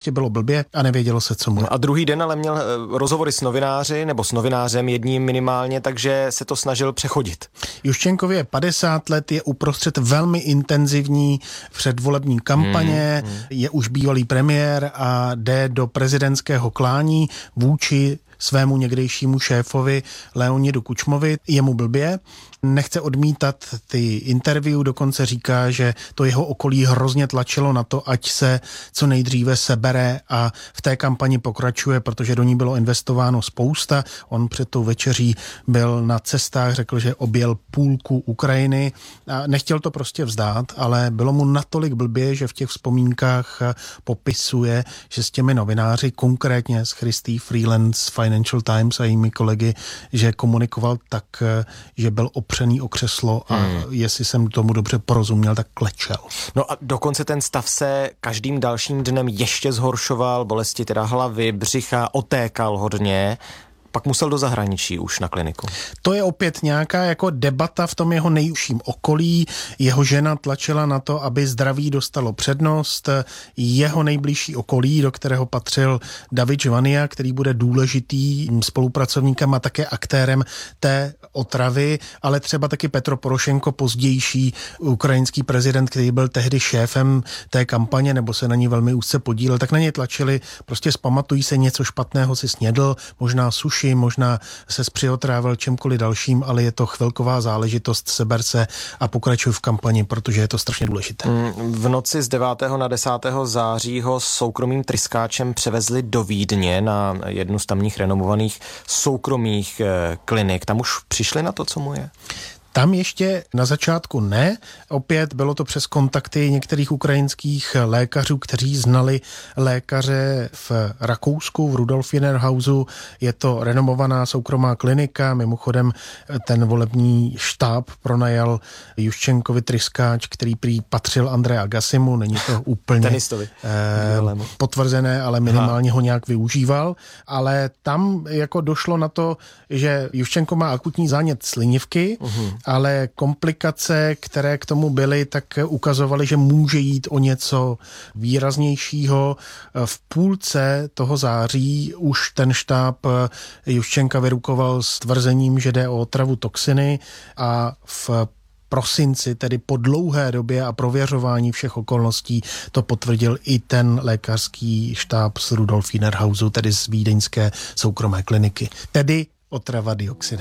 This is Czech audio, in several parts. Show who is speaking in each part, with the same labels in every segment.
Speaker 1: prostě bylo blbě a nevědělo se, co mu.
Speaker 2: A druhý den ale měl rozhovory s novináři, nebo s novinářem jedním minimálně, takže se to snažil přechodit.
Speaker 1: Juščenkovi je 50 let, je uprostřed velmi intenzivní předvolební kampaně, je už bývalý premiér a jde do prezidentského klání vůči svému někdejšímu šéfovi Leonidu Kučmovi. Je mu blbě, nechce odmítat ty interview, dokonce říká, že to jeho okolí hrozně tlačilo na to, ať se co nejdříve sebere a v té kampani pokračuje, protože do ní bylo investováno spousta. On před tou večeří byl na cestách, řekl, že objel půlku Ukrajiny a nechtěl to prostě vzdát, ale bylo mu natolik blbě, že v těch vzpomínkách popisuje, že s těmi novináři, konkrétně s Christy Freeland z Financial Times a jejími kolegy, že komunikoval tak, že byl opřený o křeslo a jestli jsem tomu dobře porozuměl, tak klečel.
Speaker 2: No a dokonce ten stav se každým dalším dnem ještě zhoršoval, bolesti teda hlavy, břicha, otékal hodně. Pak musel do zahraničí už na kliniku.
Speaker 1: To je opět nějaká jako debata v tom jeho nejužším okolí. Jeho žena tlačila na to, aby zdraví dostalo přednost. Jeho nejbližší okolí, do kterého patřil David Žvania, který bude důležitým spolupracovníkem a také aktérem té otravy, ale třeba taky Petro Porošenko, pozdější ukrajinský prezident, který byl tehdy šéfem té kampaně, nebo se na ní velmi úzce podílel, tak na něj tlačili, prostě zpamatují se, něco špatného si snědl, možná suši, možná se přiotrávil čemkoliv dalším, ale je to chvilková záležitost, seber se a pokračuj v kampani, protože je to strašně důležité.
Speaker 2: V noci z 9. na 10. září ho soukromým tryskáčem převezli do Vídně na jednu z tamních renomovaných soukromých klinik. Tam už přišli na to, co mu je?
Speaker 1: Tam ještě na začátku ne, opět bylo to přes kontakty některých ukrajinských lékařů, kteří znali lékaře v Rakousku, v Rudolfinerhausu. Je to renomovaná soukromá klinika, mimochodem ten volební štáb pronajal Juščenkovi tryskáč, který prý patřil Andreji Agassimu, není to úplně potvrzené, ale minimálně ho nějak využíval. Ale tam jako došlo na to, že Juščenko má akutní zánět slinivky, ale komplikace, které k tomu byly, tak ukazovaly, že může jít o něco výraznějšího. V půlce toho září už ten štáb Juščenka vyrukoval s tvrzením, že jde o otravu toxiny a v prosinci, tedy po dlouhé době a prověřování všech okolností, to potvrdil i ten lékařský štáb z Rudolfinerhausu, tedy z vídeňské soukromé kliniky. Tedy otrava dioxiny.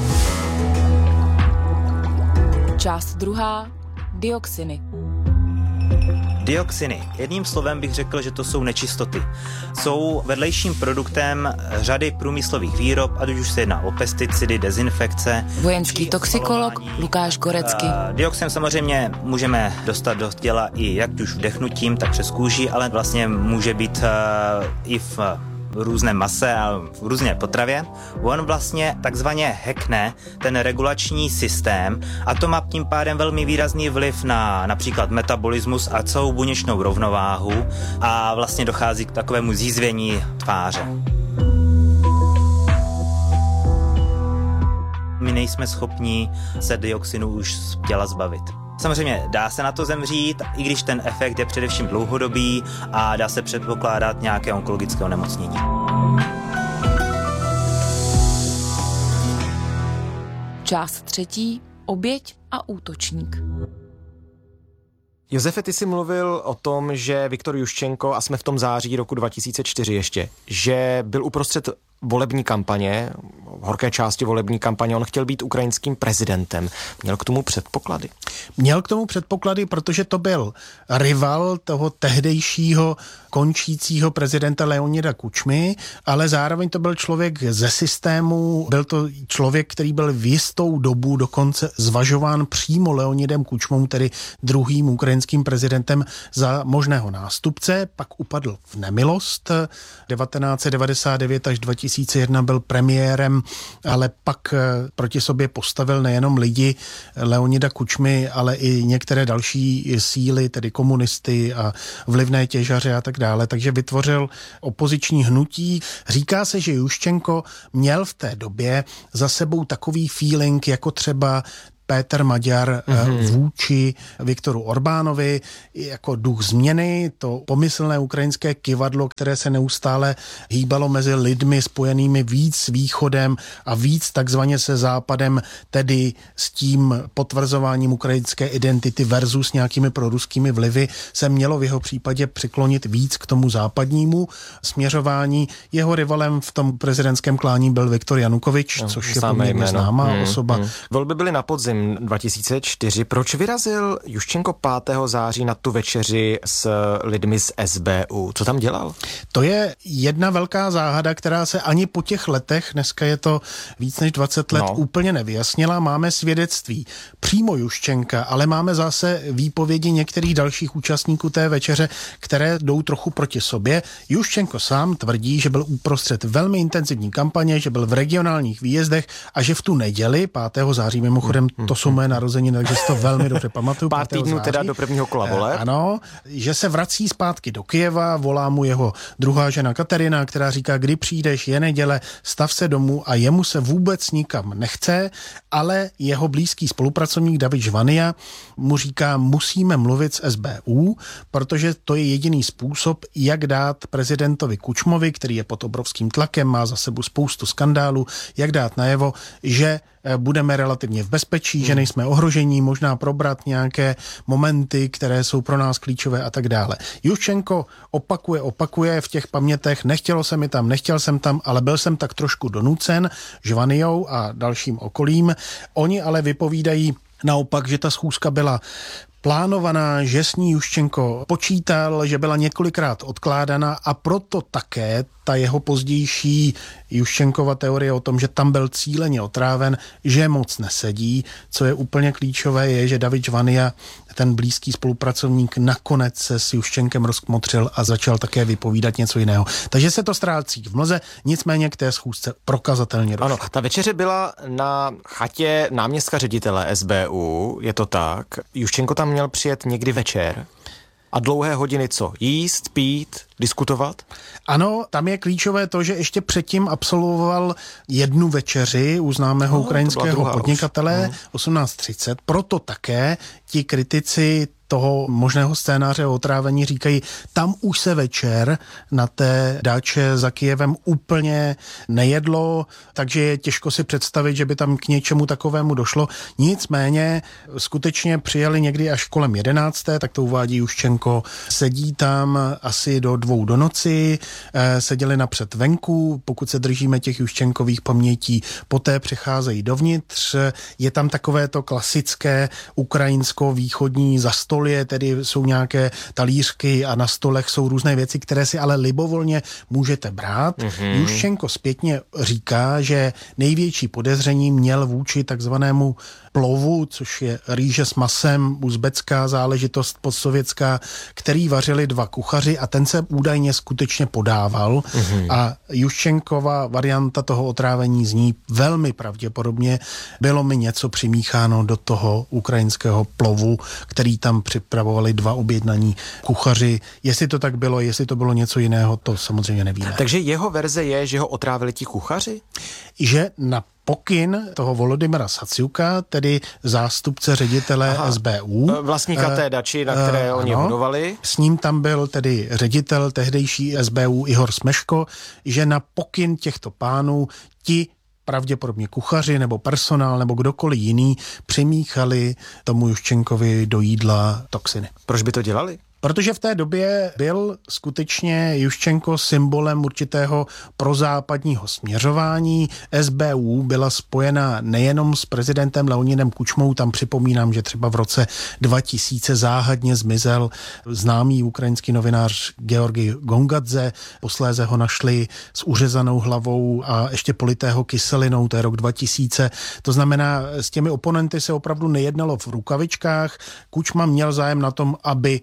Speaker 3: Část druhá. Dioxiny.
Speaker 4: Dioxiny. Jedním slovem bych řekl, že to jsou nečistoty. Jsou vedlejším produktem řady průmyslových výrob, ať už se jedná o pesticidy, dezinfekce.
Speaker 3: Vojenský toxikolog Lukáš Gorecký.
Speaker 4: Dioxin samozřejmě můžeme dostat do těla i jak už vdechnutím, tak přes kůži, ale vlastně může být i v různé mase a v různé potravě. On vlastně takzvaně hackne ten regulační systém a to má tím pádem velmi výrazný vliv na například metabolismus a celou buněčnou rovnováhu a vlastně dochází k takovému zízvění tváře. My nejsme schopni se dioxinu už z těla zbavit. Samozřejmě dá se na to zemřít, i když ten efekt je především dlouhodobý a dá se předpokládat nějaké onkologické onemocnění.
Speaker 3: Část třetí. Oběť a útočník.
Speaker 2: Josefe, ty jsi mluvil o tom, že Viktor Juščenko, a jsme v tom září roku 2004 ještě, že byl uprostřed volební kampaně, horké části volební kampaně, on chtěl být ukrajinským prezidentem. Měl k tomu předpoklady?
Speaker 1: Měl k tomu předpoklady, protože to byl rival toho tehdejšího končícího prezidenta Leonida Kučmy, ale zároveň to byl člověk ze systému, byl to člověk, který byl v jistou dobu dokonce zvažován přímo Leonidem Kučmou, tedy druhým ukrajinským prezidentem za možného nástupce, pak upadl v nemilost. 1999 až 2001 byl premiérem, ale pak proti sobě postavil nejenom lidi Leonida Kučmy, ale i některé další síly, tedy komunisty a vlivné těžaře a tak dále. Takže vytvořil opoziční hnutí. Říká se, že Juščenko měl v té době za sebou takový feeling, jako třeba Péter Maďar vůči Viktoru Orbánovi jako duch změny, to pomyslné ukrajinské kyvadlo, které se neustále hýbalo mezi lidmi spojenými víc s východem a víc takzvaně se západem, tedy s tím potvrzováním ukrajinské identity versus nějakými proruskými vlivy, se mělo v jeho případě přiklonit víc k tomu západnímu směřování. Jeho rivalem v tom prezidentském klání byl Viktor Janukovič, což je poměrně známá osoba.
Speaker 2: Volby byly na podzim 2004. Proč vyrazil Juščenko 5. září na tu večeři s lidmi z SBU? Co tam dělal?
Speaker 1: To je jedna velká záhada, která se ani po těch letech, dneska je to víc než 20 let, úplně nevyjasnila. Máme svědectví přímo Juščenka, ale máme zase výpovědi některých dalších účastníků té večeře, které jdou trochu proti sobě. Juščenko sám tvrdí, že byl uprostřed velmi intenzivní kampaně, že byl v regionálních výjezdech a že v tu neděli 5. září, mimochodem to jsou moje narozeniny, takže si to velmi dobře pamatuju.
Speaker 2: Pár týdnů teda do prvního kola voleb.
Speaker 1: Ano, že se vrací zpátky do Kyjeva, volá mu jeho druhá žena Katerina, která říká, kdy přijdeš, je neděle, stav se domů, a jemu se vůbec nikam nechce, ale jeho blízký spolupracovník David Žvania mu říká, musíme mluvit s SBU, protože to je jediný způsob, jak dát prezidentovi Kučmovi, který je pod obrovským tlakem, má za sebou spoustu skandálů, jak dát najevo, že budeme relativně v bezpečí, že nejsme ohrožení, možná probrat nějaké momenty, které jsou pro nás klíčové a tak dále. Juščenko opakuje v těch pamětech, nechtěl jsem tam, ale byl jsem tak trošku donucen Žvanijou a dalším okolím. Oni ale vypovídají naopak, že ta schůzka byla plánovaná, že s ní Juščenko počítal, že byla několikrát odkládaná a proto také ta jeho pozdější Juščenkova teorie o tom, že tam byl cíleně otráven, že moc nesedí. Co je úplně klíčové, je, že David Žvania, ten blízký spolupracovník, nakonec se s Juščenkem rozkmotřil a začal také vypovídat něco jiného. Takže se to ztrácí v mlze, nicméně k té schůzce prokazatelně došlo.
Speaker 2: Ano, ta večeře byla na chatě náměstka ředitele SBU, je to tak. Juščenko tam měl přijet někdy večer. A dlouhé hodiny co? Jíst, pít, diskutovat?
Speaker 1: Ano, tam je klíčové to, že ještě předtím absolvoval jednu večeři u známého ukrajinského podnikatele 18:30. Proto také ti kritici toho možného scénáře o otrávení říkají, tam už se večer na té dáče za Kyjevem úplně nejedlo, takže je těžko si představit, že by tam k něčemu takovému došlo. Nicméně skutečně přijeli někdy až kolem 11, tak to uvádí Juščenko, sedí tam asi do 2 do noci, seděli napřed venku, pokud se držíme těch Juščenkových pamětí, poté přecházejí dovnitř, je tam takové to klasické ukrajinsko-východní zastolí, tedy jsou nějaké talířky a na stolech jsou různé věci, které si ale libovolně můžete brát. Juščenko zpětně říká, že největší podezření měl vůči takzvanému plovu, což je rýže s masem, uzbecká záležitost postsovětská, který vařili 2 kuchaři a ten se údajně skutečně podával. A Juščenkova varianta toho otrávení zní velmi pravděpodobně, bylo mi něco přimícháno do toho ukrajinského plovu, který tam připravovali 2 objednaní kuchaři. Jestli to tak bylo, jestli to bylo něco jiného, to samozřejmě nevíme.
Speaker 2: Takže jeho verze je, že ho otrávili ti kuchaři?
Speaker 1: Že na pokyn toho Volodymyra Saciuka, tedy zástupce ředitele SBU.
Speaker 2: Vlastníka té dači, na které oni hodovali.
Speaker 1: S ním tam byl tedy ředitel tehdejší SBU Ihor Smeško, že na pokyn těchto pánů ti pravděpodobně kuchaři nebo personál nebo kdokoliv jiný přimíchali tomu Juščenkovi do jídla toxiny.
Speaker 2: Proč by to dělali?
Speaker 1: Protože v té době byl skutečně Juščenko symbolem určitého prozápadního směřování. SBU byla spojena nejenom s prezidentem Leonidem Kučmou, tam připomínám, že třeba v roce 2000 záhadně zmizel známý ukrajinský novinář Georgi Gongadze, posléze ho našli s uřezanou hlavou a ještě politého kyselinou, to je rok 2000. To znamená, s těmi oponenty se opravdu nejednalo v rukavičkách. Kučma měl zájem na tom, aby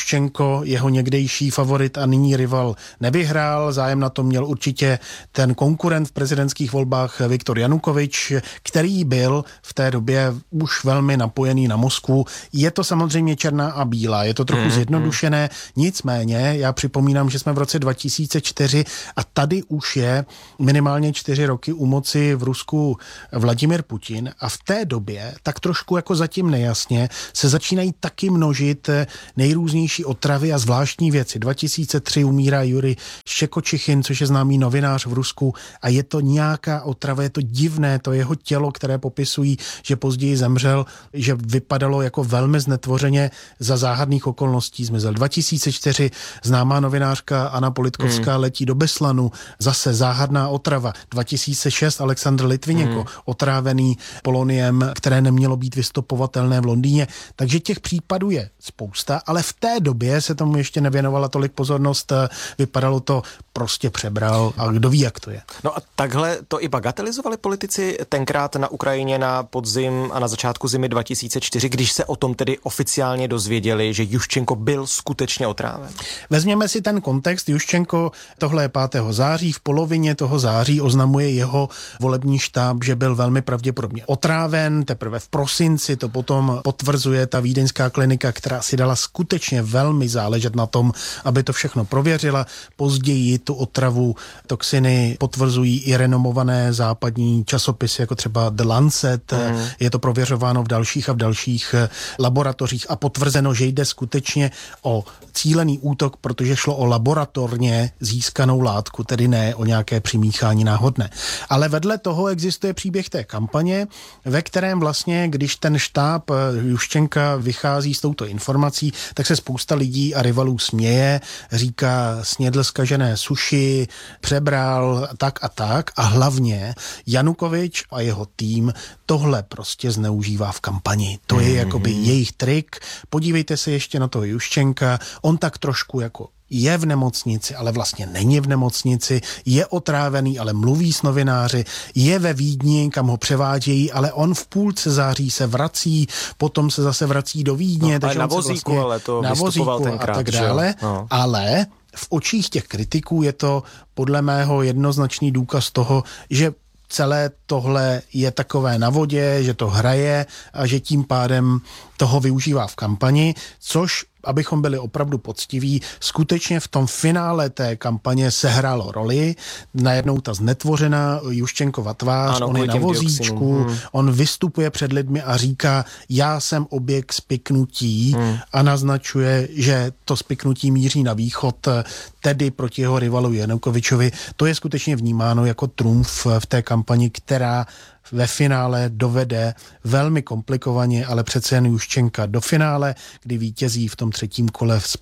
Speaker 1: Juščenko, jeho někdejší favorit a nyní rival, nevyhrál. Zájem na tom měl určitě ten konkurent v prezidentských volbách Viktor Janukovyč, který byl v té době už velmi napojený na Moskvu. Je to samozřejmě černá a bílá, je to trochu zjednodušené, nicméně já připomínám, že jsme v roce 2004 a tady už je minimálně 4 roky u moci v Rusku Vladimir Putin a v té době tak trošku jako zatím nejasně se začínají taky množit nejrůznější otravy a zvláštní věci. 2003 umírá Jurij Štěkočichin, což je známý novinář v Rusku a je to nějaká otrava, je to divné, to jeho tělo, které popisují, že později zemřel, že vypadalo jako velmi znetvořeně, za záhadných okolností zmizel. 2004 známá novinářka Anna Politkovská letí do Beslanu, zase záhadná otrava. 2006 Alexandr Litvinenko, otrávený poloniem, které nemělo být vystopovatelné v Londýně. Takže těch případů je spousta, ale v té době se tomu ještě nevěnovala tolik pozornost, vypadalo to, prostě přebral a kdo ví, jak to je.
Speaker 2: No a takhle to i bagatelizovali politici tenkrát na Ukrajině na podzim a na začátku zimy 2004, když se o tom tedy oficiálně dozvěděli, že Juščenko byl skutečně otráven.
Speaker 1: Vezměme si ten kontext. Juščenko, tohle je 5. září, v polovině toho září oznamuje jeho volební štáb, že byl velmi pravděpodobně otráven, teprve v prosinci to potom potvrzuje ta vídeňská klinika, která si dala skutečně velmi záležet na tom, aby to všechno prověřila. Později tu otravu toxiny potvrzují i renomované západní časopisy, jako třeba The Lancet. Je to prověřováno v dalších a v dalších laboratořích a potvrzeno, že jde skutečně o cílený útok, protože šlo o laboratorně získanou látku, tedy ne o nějaké přimíchání náhodné. Ale vedle toho existuje příběh té kampaně, ve kterém vlastně, když ten štáb Juščenka vychází s touto informací, tak se spousta lidí a rivalů směje, říká, snědl zkažené suši, přebral tak a hlavně Janukovyč a jeho tým tohle prostě zneužívá v kampani. To je jakoby jejich trik. Podívejte se ještě na toho Juščenka, on tak trošku jako je v nemocnici, ale vlastně není v nemocnici, je otrávený, ale mluví s novináři, je ve Vídni, kam ho převádějí, ale on v půlce září se vrací, potom se zase vrací do Vídně.
Speaker 2: Takže na vozíku, vlastně, ale to vystupoval tenkrát. A tak dále,
Speaker 1: ale v očích těch kritiků je to podle mého jednoznačný důkaz toho, že celé tohle je takové na vodě, že to hraje a že tím pádem toho využívá v kampani, což, abychom byli opravdu poctiví, skutečně v tom finále té kampaně sehrálo roli. Najednou ta znetvořená Juščenkova tvář, on je na vozíčku, on vystupuje před lidmi a říká, já jsem objekt spiknutí a naznačuje, že to spiknutí míří na východ, tedy proti jeho rivalu Janukovyčovi. To je skutečně vnímáno jako trumf v té kampani, která ve finále dovede velmi komplikovaně, ale přece jen Juščenka do finále, kdy vítězí v tom třetím kole s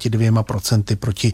Speaker 1: 52% proti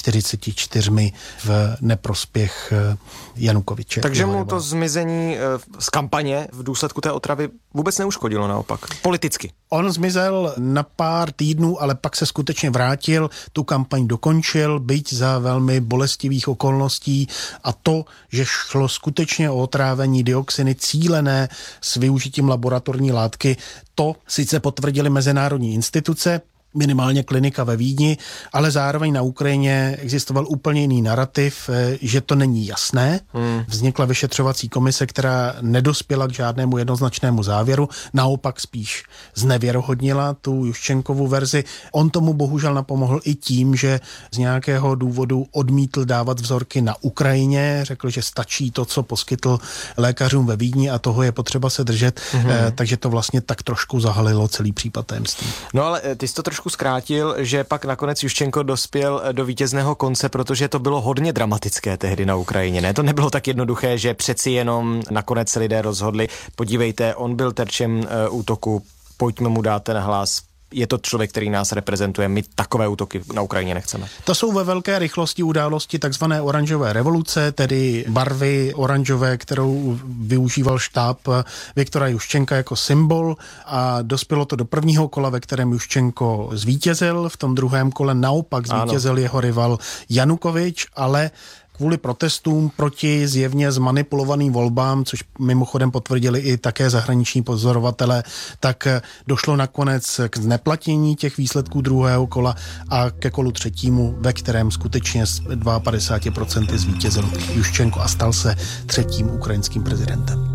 Speaker 1: 44% v neprospěch Janukovyče.
Speaker 2: Takže mu to zmizení z kampaně v důsledku té otravy vůbec neuškodilo, naopak. Politicky.
Speaker 1: On zmizel na pár týdnů, ale pak se skutečně vrátil, tu kampaň dokončil, byť za velmi bolestivých okolností a to, že šlo skutečně o otrávení dioxiny cílené s využitím laboratorní látky, to sice potvrdili mezinárodní instituce, minimálně klinika ve Vídni, ale zároveň na Ukrajině existoval úplně jiný narrativ, že to není jasné. Vznikla vyšetřovací komise, která nedospěla k žádnému jednoznačnému závěru, naopak spíš znevěrohodnila tu Juščenkovu verzi. On tomu bohužel napomohl i tím, že z nějakého důvodu odmítl dávat vzorky na Ukrajině, řekl, že stačí to, co poskytl lékařům ve Vídni a toho je potřeba se držet, takže to vlastně tak trošku zahalilo celý případ tajemství.
Speaker 2: No ale ty jsi to trošku zkrátil, že pak nakonec Juščenko dospěl do vítězného konce, protože to bylo hodně dramatické tehdy na Ukrajině, ne? To nebylo tak jednoduché, že přeci jenom nakonec se lidé rozhodli, podívejte, on byl terčem útoku, pojďme mu dát ten hlas. Je to člověk, který nás reprezentuje, my takové útoky na Ukrajině nechceme.
Speaker 1: To jsou ve velké rychlosti události takzvané oranžové revoluce, tedy barvy oranžové, kterou využíval štáb Viktora Juščenka jako symbol a dospělo to do prvního kola, ve kterém Juščenko zvítězil, v tom druhém kole naopak zvítězil jeho rival Janukovyč, ale kvůli protestům proti zjevně zmanipulovaným volbám, což mimochodem potvrdili i také zahraniční pozorovatelé, tak došlo nakonec k zneplatění těch výsledků druhého kola a ke kolu třetímu, ve kterém skutečně s 52% zvítězil Juščenko a stal se třetím ukrajinským prezidentem.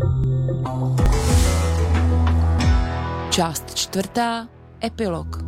Speaker 3: Část čtvrtá. Epilog.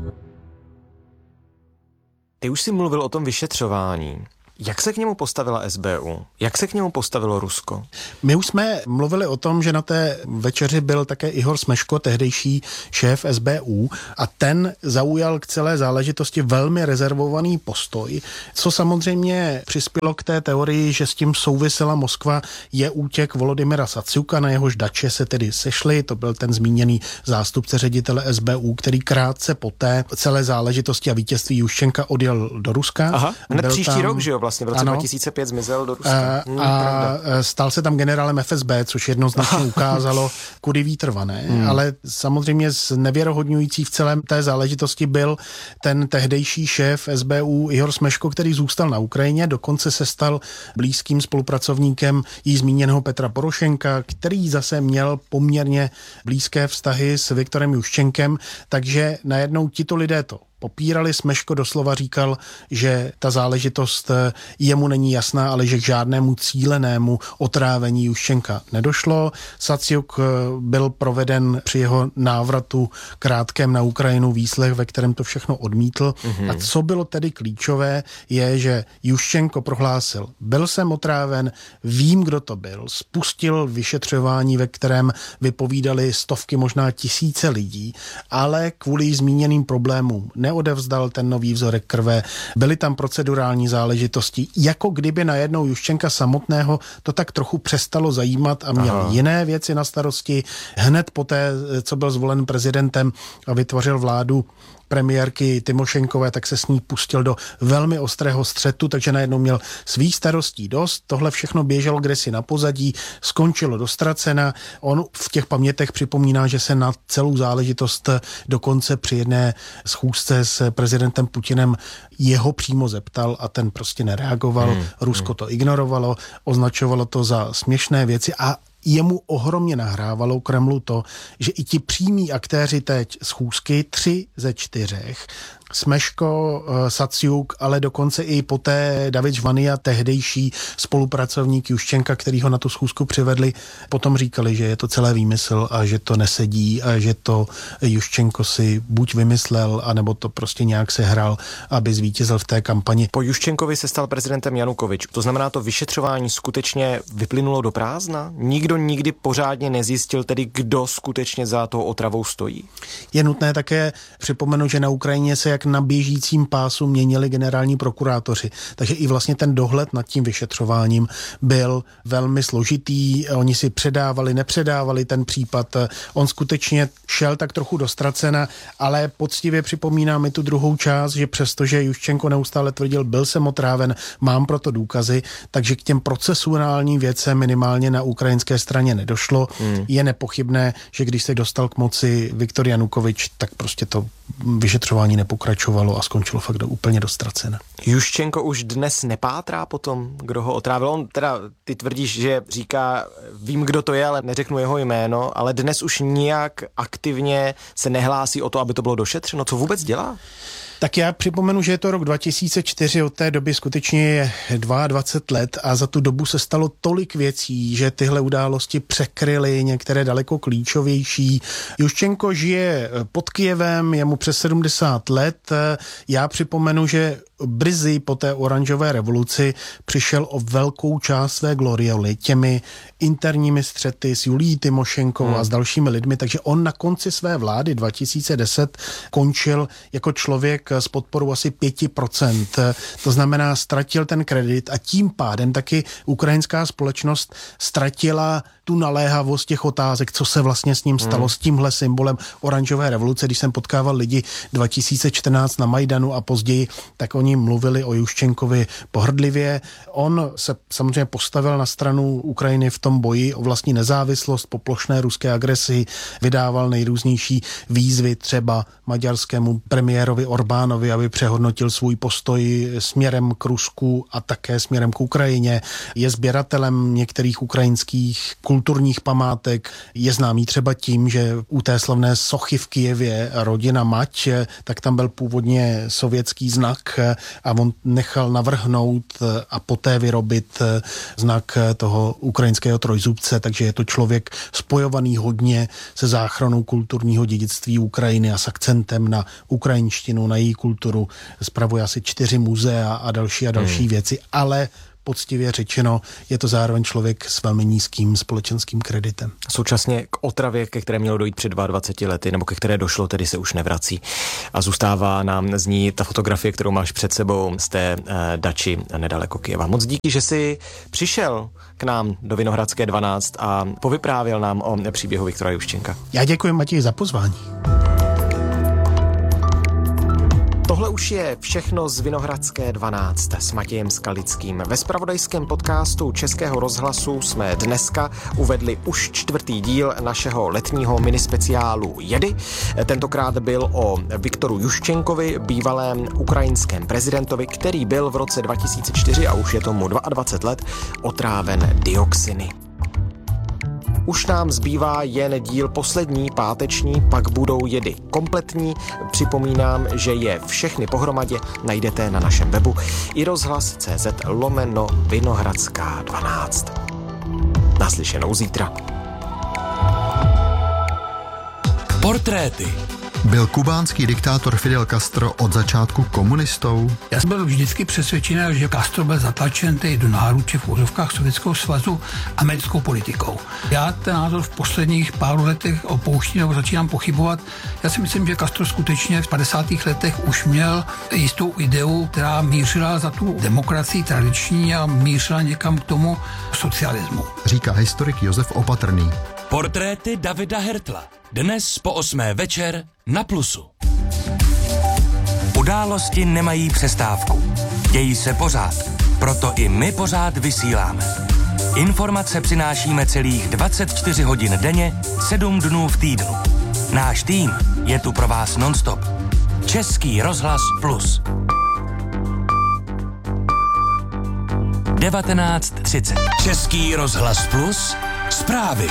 Speaker 2: Ty už jsi mluvil o tom vyšetřování. Jak se k němu postavila SBU? Jak se k němu postavilo Rusko?
Speaker 1: My už jsme mluvili o tom, že na té večeři byl také Ihor Smeško, tehdejší šéf SBU, a ten zaujal k celé záležitosti velmi rezervovaný postoj, co samozřejmě přispělo k té teorii, že s tím souvisela Moskva, je útěk Volodymyra Saciuka, na jehož dače se tedy sešli, to byl ten zmíněný zástupce ředitele SBU, který krátce poté celé záležitosti a vítězství Juščenka odjel do Ruska.
Speaker 2: Aha, hned
Speaker 1: byl
Speaker 2: příští
Speaker 1: tam,
Speaker 2: rok, že jo, vlastně v roce 2005 zmizel do Ruska.
Speaker 1: A stal se tam generálem FSB, což jednoznačně ukázalo, kudy vítr vane, ale samozřejmě znevěrohodňující v celém té záležitosti byl ten tehdejší šéf SBU Ihor Smeško, který zůstal na Ukrajině, dokonce se stal blízkým spolupracovníkem jí zmíněného Petra Porošenka, který zase měl poměrně blízké vztahy s Viktorem Juščenkem, takže najednou tito lidé to popírali. Smeško doslova říkal, že ta záležitost jemu není jasná, ale že k žádnému cílenému otrávení Juščenka nedošlo. Saciuk byl proveden při jeho návratu krátkém na Ukrajinu výslech, ve kterém to všechno odmítl. A co bylo tedy klíčové, je, že Juščenko prohlásil, byl jsem otráven, vím, kdo to byl, spustil vyšetřování, ve kterém vypovídali stovky, možná tisíce lidí, ale kvůli zmíněným problémům neodevzdal ten nový vzorek krve, byly tam procedurální záležitosti, jako kdyby najednou Juščenka samotného to tak trochu přestalo zajímat a měl jiné věci na starosti. Hned poté, co byl zvolen prezidentem a vytvořil vládu premiérky Tymošenkové, tak se s ní pustil do velmi ostrého střetu, takže najednou měl svých starostí dost. Tohle všechno běželo kdesi na pozadí, skončilo do ztracena. On v těch pamětech připomíná, že se na celou záležitost dokonce při jedné schůzce s prezidentem Putinem jeho přímo zeptal a ten prostě nereagoval. Rusko to ignorovalo, označovalo to za směšné věci a jemu ohromně nahrávalo Kremlu to, že i ti přímí aktéři teď schůzky, 3 ze 4, Smeško, Saciuk, ale dokonce i poté David Žvania, tehdejší spolupracovník Juščenka, který ho na tu schůzku přivedli, potom říkali, že je to celé výmysl a že to nesedí a že to Juščenko si buď vymyslel, anebo to prostě nějak sehrál, aby zvítězil v té kampani.
Speaker 2: Po Juščenkovi se stal prezidentem Janukovič. To znamená, to vyšetřování skutečně vyplynulo do prázdna? Nikdo nikdy pořádně nezjistil tedy, kdo skutečně za tou otravou stojí?
Speaker 1: Je nutné také připomenout, že na Ukrajině se jak na běžícím pásu měnili generální prokurátoři. Takže i vlastně ten dohled nad tím vyšetřováním byl velmi složitý. Oni si předávali, nepředávali ten případ. On skutečně šel tak trochu do ztracena, ale poctivě připomíná mi tu druhou část, že přestože Juščenko neustále tvrdil, byl jsem otráven, mám proto důkazy, takže k těm procesuálním věcem minimálně na ukrajinské straně nedošlo. Je nepochybné, že když se dostal k moci Viktor Janukovič, tak prostě to vyšetřování nepokračovalo a skončilo fakt úplně dostracena.
Speaker 2: Juščenko už dnes nepátrá potom, kdo ho otrávil. On teda, ty tvrdíš, že říká, vím, kdo to je, ale neřeknu jeho jméno, ale dnes už nijak aktivně se nehlásí o to, aby to bylo došetřeno. Co vůbec dělá?
Speaker 1: Tak já připomenu, že je to rok 2004, od té doby skutečně je 22 let a za tu dobu se stalo tolik věcí, že tyhle události překryly některé daleko klíčovější. Juščenko žije pod Kyjevem, je mu přes 70 let. Já připomenu, že brzy po té oranžové revoluci přišel o velkou část své glorioly těmi interními střety s Julií Tymošenkovou a s dalšími lidmi, takže on na konci své vlády 2010 končil jako člověk s podporou asi 5%. To znamená, ztratil ten kredit a tím pádem taky ukrajinská společnost ztratila tu naléhavost těch otázek, co se vlastně s ním stalo, s tímhle symbolem oranžové revoluce. Když jsem potkával lidi 2014 na Majdanu a později, tak oni oni mluvili o Juščenkovi pohrdlivě. On se samozřejmě postavil na stranu Ukrajiny v tom boji o vlastní nezávislost po plošné ruské agresi, vydával nejrůznější výzvy třeba maďarskému premiérovi Orbánovi, aby přehodnotil svůj postoj směrem k Rusku a také směrem k Ukrajině. Je sběratelem některých ukrajinských kulturních památek. Je známý třeba tím, že u té slavné sochy v Kyjevě rodina Mať, tak tam byl původně sovětský znak a on nechal navrhnout a poté vyrobit znak toho ukrajinského trojzubce, takže je to člověk spojovaný hodně se záchranou kulturního dědictví Ukrajiny a s akcentem na ukrajinštinu, na její kulturu. Spravuje asi 4 muzea a další věci, ale poctivě řečeno, je to zároveň člověk s velmi nízkým společenským kreditem.
Speaker 2: Současně k otravě, ke které mělo dojít před 22 lety, nebo ke které došlo, tedy se už nevrací. A zůstává nám z ní ta fotografie, kterou máš před sebou z té dači nedaleko Kyjeva. Moc díky, že jsi přišel k nám do Vinohradské 12 a povyprávěl nám o příběhu Viktora Juščenka.
Speaker 1: Já děkuji, Matěji, za pozvání.
Speaker 2: Tohle už je všechno z Vinohradské 12 s Matějem Skalickým. Ve zpravodajském podcastu Českého rozhlasu jsme dneska uvedli už 4. díl našeho letního minispeciálu Jedy. Tentokrát byl o Viktoru Juščenkovi, bývalém ukrajinském prezidentovi, který byl v roce 2004, a už je tomu 22 let, otráven dioxiny. Už nám zbývá jen díl poslední, páteční, pak budou Jedy kompletní. Připomínám, že je všechny pohromadě najdete na našem webu iRozhlas.cz/Vinohradská 12. Naslyšenou zítra.
Speaker 5: Portréty.
Speaker 6: Byl kubánský diktátor Fidel Castro od začátku komunistou?
Speaker 7: Já jsem byl vždycky přesvědčený, že Castro byl zatlačen do náruče v úzovkách Sovětského svazu americkou politikou. Já ten názor v posledních pár letech opouštím nebo začínám pochybovat. Já si myslím, že Castro skutečně v 50. letech už měl jistou ideu, která mířila za tu demokracii tradiční a mířila někam k tomu socialismu.
Speaker 6: Říká historik Josef Opatrný.
Speaker 5: Portréty Davida Hertla. Dnes po 8. večer na Plusu. Události nemají přestávku. Dějí se pořád. Proto i my pořád vysíláme. Informace přinášíme celých 24 hodin denně, 7 dnů v týdnu. Náš tým je tu pro vás nonstop. Český rozhlas Plus. 19:30. Český rozhlas Plus. Zprávy.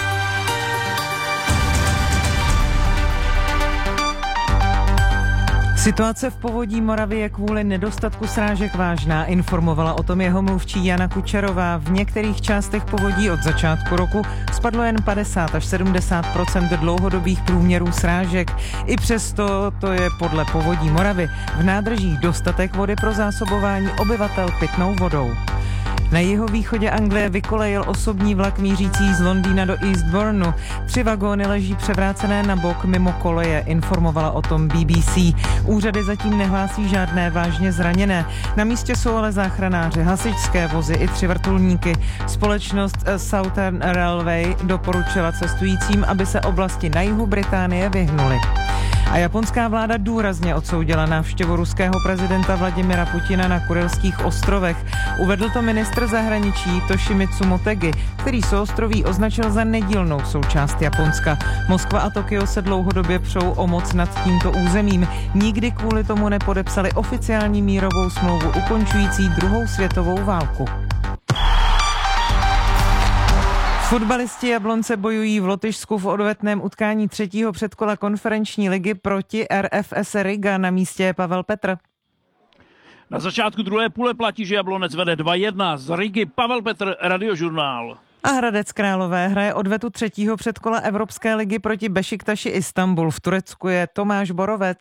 Speaker 8: Situace v povodí Moravy je kvůli nedostatku srážek vážná, informovala o tom jeho mluvčí Jana Kučerová. V některých částech povodí od začátku roku spadlo jen 50 až 70% dlouhodobých průměrů srážek. I přesto to je podle povodí Moravy v nádržích dostatek vody pro zásobování obyvatel pitnou vodou. Na jihovýchodě Anglie vykolejil osobní vlak mířící z Londýna do Eastbournu. 3 vagóny leží převrácené na bok mimo koleje, informovala o tom BBC. Úřady zatím nehlásí žádné vážně zraněné. Na místě jsou ale záchranáři, hasičské vozy i 3 vrtulníky. Společnost Southern Railway doporučila cestujícím, aby se oblasti na jihu Británie vyhnuli. A japonská vláda důrazně odsoudila návštěvu ruského prezidenta Vladimira Putina na Kurilských ostrovech. Uvedl to ministr zahraničí Toshimitsu Motegi, který souostroví označil za nedílnou součást Japonska. Moskva a Tokio se dlouhodobě přou o moc nad tímto územím. Nikdy kvůli tomu nepodepsali oficiální mírovou smlouvu ukončující 2. světovou válku. Fotbalisti Jablonce bojují v Lotyšsku v odvetném utkání 3. předkola konferenční ligy proti RFS Riga. Na místě je Pavel Petr.
Speaker 9: Na začátku druhé půle platí, že Jablonec vede 2-1 z Rigy. Pavel Petr, Radiožurnál.
Speaker 8: A Hradec Králové hraje odvetu 3. předkola Evropské ligy proti Bešiktaši Istanbul. V Turecku je Tomáš Borovec.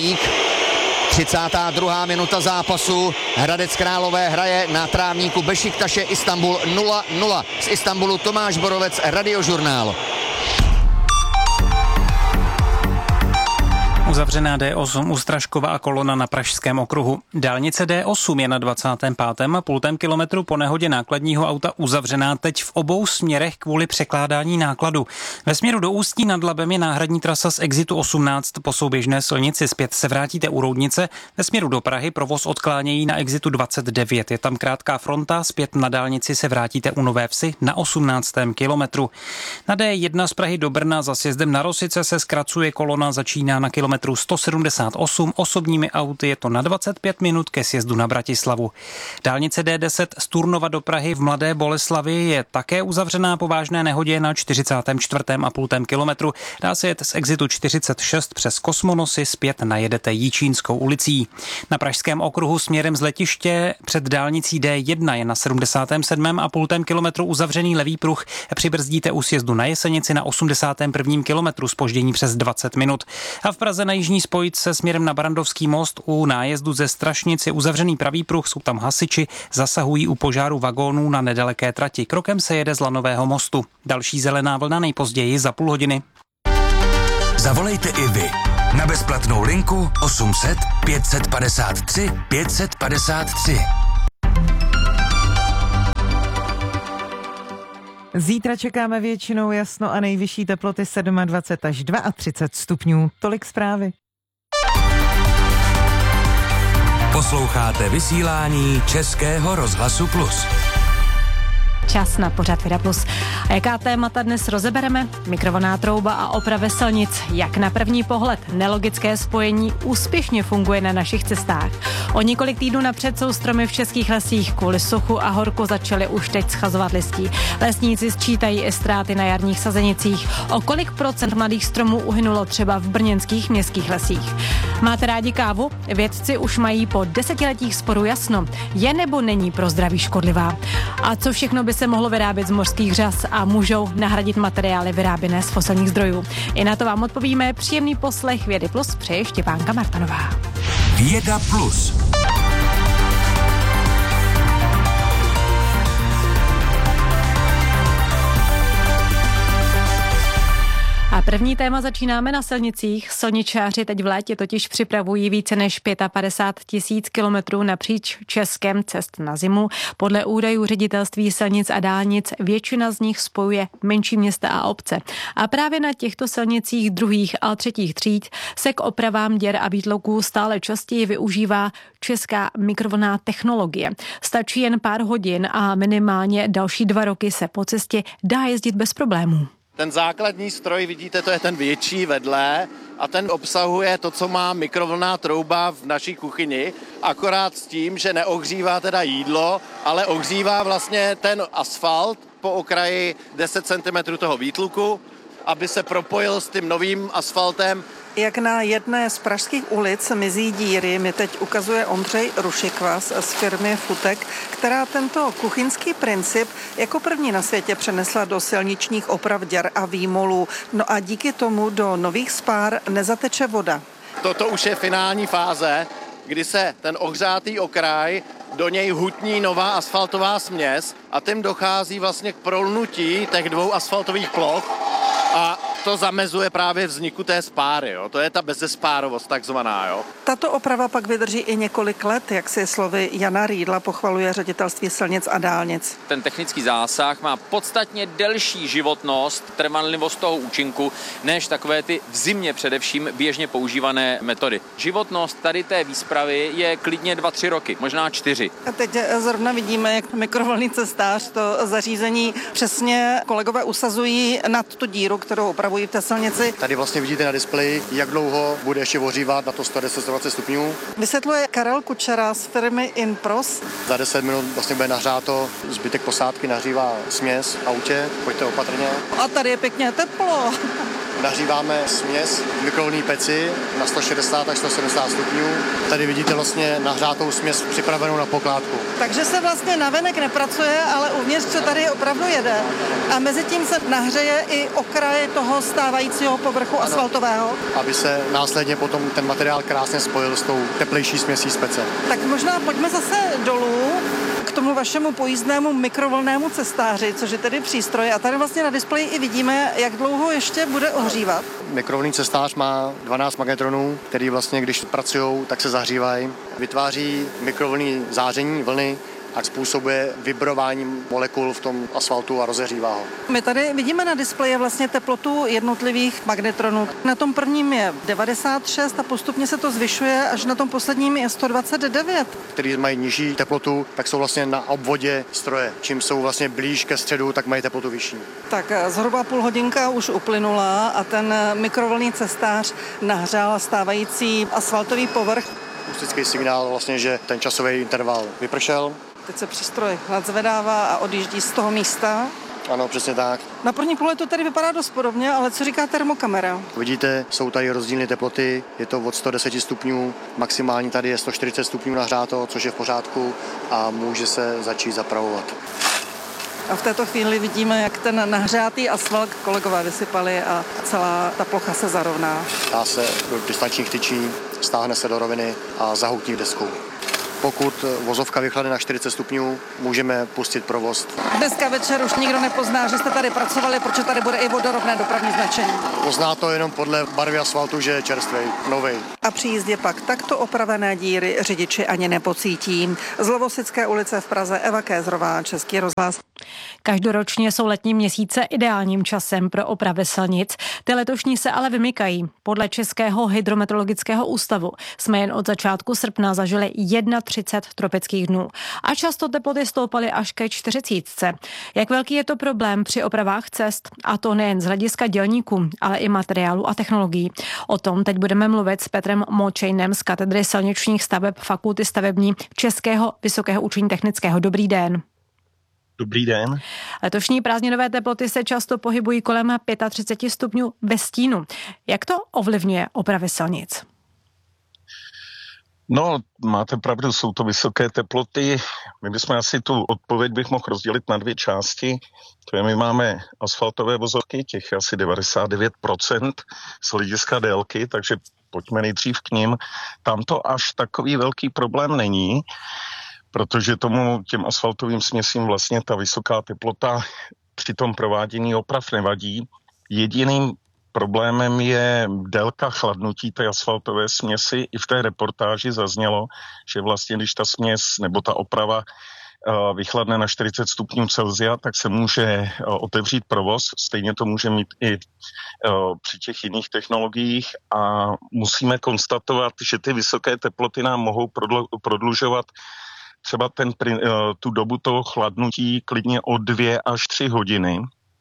Speaker 10: 32. minuta zápasu. Hradec Králové hraje na trávníku Bešiktaše Istanbul 0-0. Z Istanbulu Tomáš Borovec, Radiožurnál.
Speaker 11: Uzavřená D8 u Straškova a kolona na Pražském okruhu. Dálnice D8 je na 25,5 kilometru po nehodě nákladního auta uzavřená teď v obou směrech kvůli překládání nákladu. Ve směru do Ústí nad Labem je náhradní trasa z exitu 18 po souběžné silnici. Zpět se vrátíte u Roudnice. Ve směru do Prahy provoz odklánějí na exitu 29. Je tam krátká fronta. Zpět na dálnici se vrátíte u Nové Vsi na 18. kilometru. Na D1 z Prahy do Brna za sjezdem na Rosice se zkracuje, kolona začíná na kilometru 178, osobními auty je to na 25 minut ke sjezdu na Bratislavu. Dálnice D10 z Turnova do Prahy v Mladé Boleslavi je také uzavřená po vážné nehodě na 44,5 kilometru. Dá se jet z exitu 46 přes Kosmonosy, zpět najedete Jičínskou ulicí. Na Pražském okruhu směrem z letiště před dálnicí D1 je na 77,5 kilometru uzavřený levý pruh. Přibrzdíte u sjezdu na Jesenici na 81. kilometru, zpoždění přes 20 minut. A v Praze na jižní spojce směrem na Barandovský most u nájezdu ze Strašnic je uzavřený pravý pruh, jsou tam hasiči, zasahují u požáru vagónů na nedaleké trati. Krokem se jede z Lanového mostu. Další zelená vlna nejpozději za půl hodiny.
Speaker 5: Zavolejte i vy na bezplatnou linku 800 553 553.
Speaker 8: Zítra čekáme většinou jasno a nejvyšší teploty 27 až 32 stupňů. Tolik zprávy.
Speaker 5: Posloucháte vysílání Českého rozhlasu Plus.
Speaker 12: Čas na pořad Vida Plus. A jaká témata dnes rozebereme? Mikrovlnná trouba a opravy silnic. Jak na první pohled nelogické spojení úspěšně funguje na našich cestách. O několik týdnů napřed jsou stromy v českých lesích. Kvůli suchu a horku začaly už teď schazovat listí. Lesníci sčítají i ztráty na jarních sazenicích. O kolik procent mladých stromů uhynulo třeba v brněnských městských lesích? Máte rádi kávu? Vědci už mají po desetiletích sporu jasno. Je nebo není pro zdraví škodlivá? A co všechno by se mohlo vyrábět z mořských řas a můžou nahradit materiály vyráběné z fosilních zdrojů? I na to vám odpovíme. Příjemný poslech Vědy Plus přeje Štěpánka Martanová.
Speaker 5: Věda Plus.
Speaker 12: A první téma začínáme na silnicích. Silničáři teď v létě totiž připravují více než 55 000 kilometrů napříč Českem cest na zimu. Podle údajů Ředitelství silnic a dálnic většina z nich spojuje menší města a obce. A právě na těchto silnicích druhých a třetích tříd se k opravám děr a výtluků stále častěji využívá česká mikrovlnná technologie. Stačí jen pár hodin a minimálně další 2 roky se po cestě dá jezdit bez problémů.
Speaker 13: Ten základní stroj, vidíte, to je ten větší vedle a ten obsahuje to, co má mikrovlnná trouba v naší kuchyni, akorát s tím, že neohřívá teda jídlo, ale ohřívá vlastně ten asfalt po okraji 10 cm toho výtluku, aby se propojil s tím novým asfaltem.
Speaker 14: Jak na jedné z pražských ulic mizí díry, mi teď ukazuje Ondřej Rušikvas z firmy Futek, která tento kuchyňský princip jako první na světě přenesla do silničních oprav děr a výmolů. No a díky tomu do nových spár nezateče voda.
Speaker 13: Toto už je finální fáze, kdy se ten ohřátý okraj, do něj hutní nová asfaltová směs a tím dochází vlastně k prolnutí těch 2 asfaltových ploch a to zamezuje právě vzniku té spáry. Jo? To je ta bezespárovost takzvaná. Jo?
Speaker 14: Tato oprava pak vydrží i několik let, jak si slovy Jana Rýdla pochvaluje Ředitelství silnic a dálnic.
Speaker 15: Ten technický zásah má podstatně delší životnost, trvanlivost toho účinku, než takové ty v zimě především běžně používané metody. Životnost tady té výspravy je klidně 2-3 roky, možná 4.
Speaker 14: A teď zrovna vidíme, jak mikrovlnný cestář to zařízení přesně kolegové usazují nad tu díru, kterou opravují v té silnici.
Speaker 16: Tady vlastně vidíte na displeji, jak dlouho bude ještě ohřívat na to 110-120 stupňů.
Speaker 14: Vysvětluje Karel Kučera z firmy Inpros.
Speaker 16: Za 10 minut vlastně bude nahřáto, zbytek posádky nahřívá směs v autě, pojďte opatrně.
Speaker 14: A tady je pěkně teplo.
Speaker 16: Nahříváme směs v mikrovlnné peci na 160 až 170 stupňů. Tady vidíte vlastně nahřátou směs připravenou na pokládku.
Speaker 14: Takže se vlastně navenek nepracuje, ale uvnitř se tady opravdu jede. A mezi tím se nahřeje i okraj toho stávajícího povrchu asfaltového.
Speaker 16: Aby se následně potom ten materiál krásně spojil s tou teplejší směsí z pece.
Speaker 14: Tak možná pojďme zase dolů k tomu vašemu pojízdnému mikrovlnnému cestáři, což je tedy přístroj. A tady vlastně na displeji i vidíme, jak dlouho ještě bude ohřívat.
Speaker 16: Mikrovlnný cestář má 12 magnetronů, který vlastně, když pracují, tak se zahřívají. Vytváří mikrovlnný záření, vlny, a způsobuje vibrování molekul v tom asfaltu a rozehřívá ho.
Speaker 14: My tady vidíme na displeji vlastně teplotu jednotlivých magnetronů. Na tom prvním je 96 a postupně se to zvyšuje, až na tom posledním je 129.
Speaker 16: Který mají nižší teplotu, tak jsou vlastně na obvodě stroje. Čím jsou vlastně blíž ke středu, tak mají teplotu vyšší.
Speaker 14: Tak zhruba půl hodinka už uplynula a ten mikrovlnný cestář nahřál stávající asfaltový povrch.
Speaker 16: Akustický signál vlastně, že ten časový interval vypršel.
Speaker 14: Teď se přístroj nadzvedává a odjíždí z toho místa.
Speaker 16: Ano, přesně tak.
Speaker 14: Na první pohled to tady vypadá dost podobně, ale co říká termokamera?
Speaker 16: Vidíte, jsou tady rozdílné teploty, je to od 110 stupňů, maximální tady je 140 stupňů nahřáto, což je v pořádku a může se začít zapravovat.
Speaker 14: A v této chvíli vidíme, jak ten nahřátý asfalt kolegové vysypali a celá ta plocha se zarovná.
Speaker 16: Dá se do distančních tyčí, stáhne se do roviny a zahoutí deskou. Pokud vozovka vychlade na 40 stupňů, můžeme pustit provoz.
Speaker 14: Dneska večer už nikdo nepozná, že jste tady pracovali, protože tady bude i vodorovné dopravní značení.
Speaker 16: Pozná to jenom podle barvy asfaltu, že je čerstvý, nový.
Speaker 14: A při jízdě pak takto opravené díry řidiči ani nepocítí. Z Lovosické ulice v Praze Eva Kézrová, Český rozhlas.
Speaker 12: Každoročně jsou letní měsíce ideálním časem pro opravy silnic. Ty letošní se ale vymykají. Podle Českého hydrometeorologického ústavu jsme jen od začátku srpna zažili 31 tropických dnů a často teploty stoupaly až ke 40. Jak velký je to problém při opravách cest? A to nejen z hlediska dělníků, ale i materiálu a technologií. O tom teď budeme mluvit s Petrem Močejnem z katedry silničních staveb Fakulty stavební Českého vysokého učení technického. Dobrý den.
Speaker 17: Dobrý den.
Speaker 12: Letošní prázdninové teploty se často pohybují kolem 35 stupňů ve stínu. Jak to ovlivňuje opravy silnic?
Speaker 17: No, máte pravdu, jsou to vysoké teploty. My bychom asi tu odpověď bych mohl rozdělit na dvě části. To je, my máme asfaltové vozovky, těch je asi 99% z hlediska délky, takže pojďme nejdřív k nim. Tam to až takový velký problém není, protože těm asfaltovým směsím vlastně ta vysoká teplota při tom provádění oprav nevadí. Jediným problémem je délka chladnutí té asfaltové směsi. I v té reportáži zaznělo, že vlastně když ta směs nebo ta oprava vychladne na 40 stupňů Celsia, tak se může otevřít provoz. Stejně to může mít i při těch jiných technologiích a musíme konstatovat, že ty vysoké teploty nám mohou prodlužovat třeba tu dobu toho chladnutí klidně o 2 až 3 hodiny.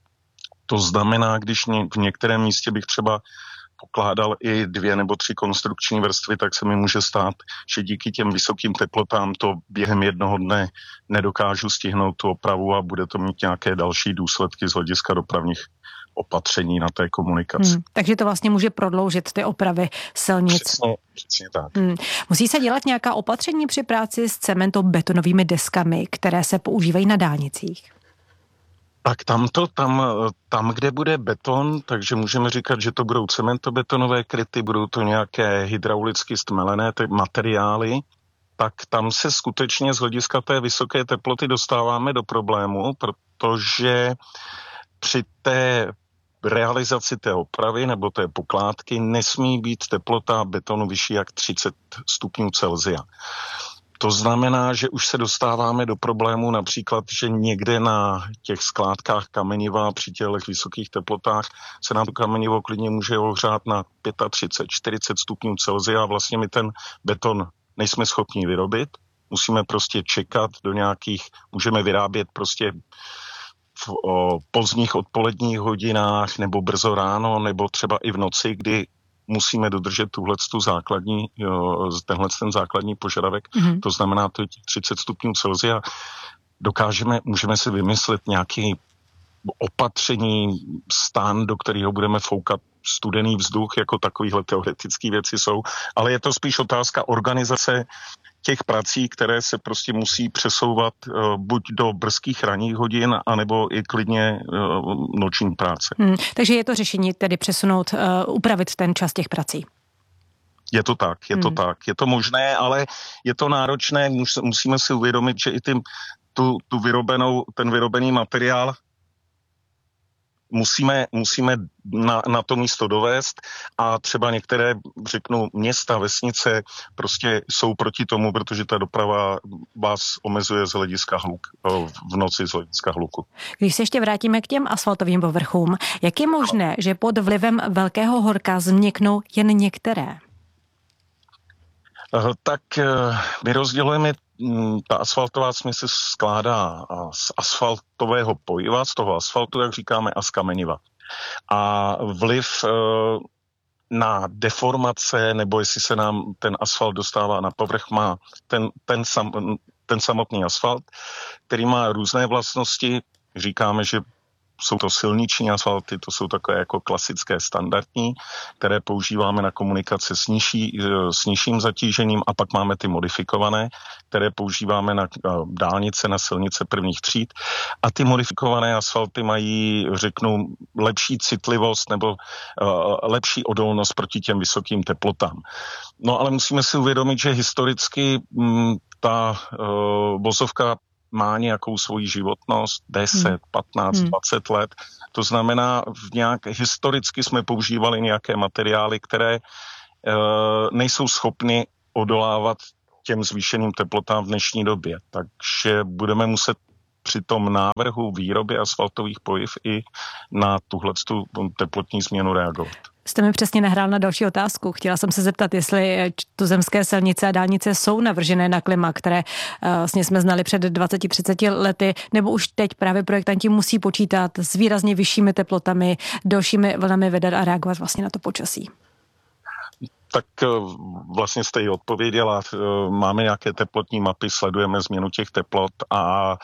Speaker 17: To znamená, když v některém místě bych třeba pokládal i 2 nebo 3 konstrukční vrstvy, tak se mi může stát, že díky těm vysokým teplotám to během jednoho dne nedokážu stihnout tu opravu a bude to mít nějaké další důsledky z hlediska dopravních opatření na té komunikaci.
Speaker 12: Takže to vlastně může prodloužit ty opravy silnic.
Speaker 17: Přesně tak.
Speaker 12: Musí se dělat nějaká opatření při práci s cementobetonovými deskami, které se používají na dálnicích?
Speaker 17: Tak tam, kde bude beton, takže můžeme říkat, že to budou cementobetonové kryty, budou to nějaké hydraulicky stmelené materiály, tak tam se skutečně z hlediska té vysoké teploty dostáváme do problému, protože při té realizaci té opravy nebo té pokládky nesmí být teplota betonu vyšší jak 30 stupňů Celsia. To znamená, že už se dostáváme do problému například, že někde na těch skládkách kameniva při těch vysokých teplotách se nám to kamenivo klidně může ohřát na 35, 40 stupňů Celsia a vlastně my ten beton nejsme schopni vyrobit. Musíme prostě čekat můžeme vyrábět prostě v pozdních odpoledních hodinách nebo brzo ráno nebo třeba i v noci, kdy musíme dodržet tenhle základní požadavek. To znamená, to je 30 stupňů Celsia. Můžeme si vymyslet nějaký opatření, stán, do kterého budeme foukat studený vzduch, jako takovýhle teoretické věci jsou, ale je to spíš otázka organizace těch prací, které se prostě musí přesouvat buď do brzkých ranních hodin, anebo i klidně noční práce.
Speaker 12: Takže je to řešení tedy upravit ten čas těch prací?
Speaker 17: Je to tak. Je to možné, ale je to náročné. Musíme si uvědomit, že i ten vyrobený materiál musíme na to místo dovést a třeba některé, řeknu, města, vesnice prostě jsou proti tomu, protože ta doprava vás omezuje z hlediska hluk, v noci z hlediska hluku.
Speaker 12: Když se ještě vrátíme k těm asfaltovým povrchům, jak je možné, že pod vlivem velkého horka změknou jen některé?
Speaker 17: Tak my rozdělujeme, ta asfaltová směs se skládá z asfaltového pojiva, z toho asfaltu, jak říkáme, a z kameniva. A vliv na deformace, nebo jestli se nám ten asfalt dostává na povrch, má ten samotný asfalt, který má různé vlastnosti. Říkáme, že jsou to silniční asfalty, to jsou takové jako klasické standardní, které používáme na komunikace s nižším zatížením, a pak máme ty modifikované, které používáme na dálnice, na silnice prvních tříd. A ty modifikované asfalty mají, řeknu, lepší citlivost nebo lepší odolnost proti těm vysokým teplotám. No ale musíme si uvědomit, že historicky ta vozovka má nějakou svoji životnost 10, 15, 20 let. To znamená, historicky jsme používali nějaké materiály, které nejsou schopny odolávat těm zvýšeným teplotám v dnešní době. Takže budeme muset při tom návrhu výroby asfaltových pojiv i na tuhletu teplotní změnu reagovat.
Speaker 12: Jste mi přesně nahrál na další otázku. Chtěla jsem se zeptat, jestli tuzemské silnice a dálnice jsou navržené na klima, které vlastně jsme znali před 20-30 lety, nebo už teď právě projektanti musí počítat s výrazně vyššími teplotami, delšími vlnami veder a reagovat vlastně na to počasí.
Speaker 17: Tak vlastně jste ji odpověděla. Máme nějaké teplotní mapy, sledujeme změnu těch teplot a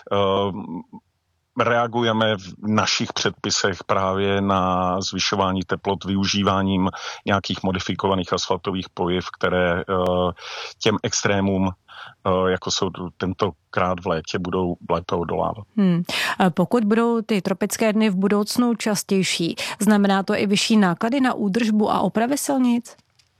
Speaker 17: reagujeme v našich předpisech právě na zvyšování teplot využíváním nějakých modifikovaných asfaltových pojiv, které těm extrémům, jako jsou tentokrát v létě, budou lépe odolávat.
Speaker 12: Pokud budou ty tropické dny v budoucnu častější, znamená to i vyšší náklady na údržbu a opravy silnic?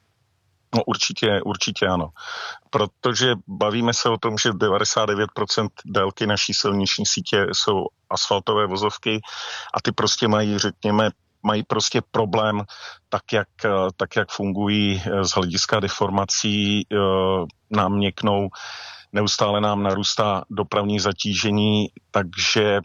Speaker 17: No určitě ano. Protože bavíme se o tom, že 99% délky naší silniční sítě jsou asfaltové vozovky a ty prostě mají prostě problém, tak jak fungují z hlediska deformací, nám měknou, neustále nám narůstá dopravní zatížení, takže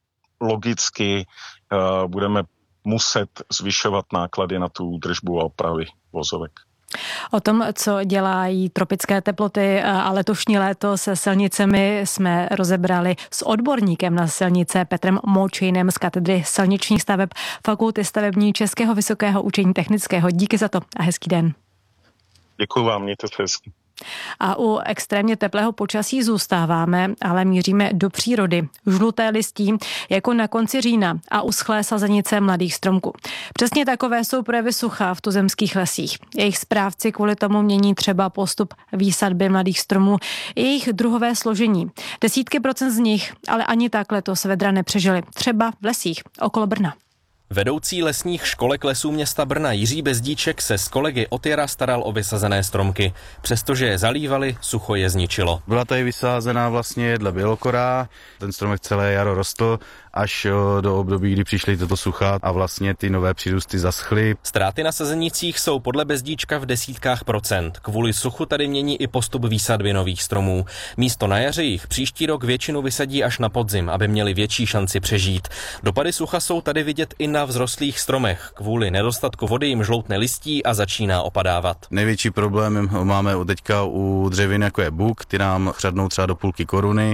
Speaker 17: logicky budeme muset zvyšovat náklady na tu údržbu a opravy vozovek.
Speaker 12: O tom, co dělají tropické teploty a letošní léto se silnicemi, jsme rozebrali s odborníkem na silnice Petrem Močejnem z katedry silničních staveb Fakulty stavební Českého vysokého učení technického. Díky za to a hezký den.
Speaker 17: Děkuji vám, mějte se hezky.
Speaker 12: A u extrémně teplého počasí zůstáváme, ale míříme do přírody. Žluté listí jako na konci října a uschlé sazenice mladých stromků. Přesně takové jsou projevy sucha v tuzemských lesích. Jejich správci kvůli tomu mění třeba postup výsadby mladých stromů i jejich druhové složení. Desítky procent z nich ale ani tak letos vedra nepřežili. Třeba v lesích okolo Brna.
Speaker 18: Vedoucí lesních školek lesů města Brna Jiří Bezdíček se s kolegy od jara staral o vysazené stromky. Přestože je zalívali, sucho je zničilo.
Speaker 19: Byla tady vysázená vlastně jedle bělokora, ten stromek celé jaro rostl až do období, kdy přišly toto sucha a vlastně ty nové přírůsty zaschly.
Speaker 18: Ztráty na sazenicích jsou podle Bezdíčka v desítkách procent. Kvůli suchu tady mění i postup výsadby nových stromů. Místo na jaře jich příští rok většinu vysadí až na podzim, aby měli větší šanci přežít. Dopady sucha jsou tady vidět i na vzrostlých stromech. Kvůli nedostatku vody jim žloutne listí a začíná opadávat.
Speaker 19: Největší problém máme teďka u dřevin, jako je buk, ty nám chřadnou třeba do půlky koruny.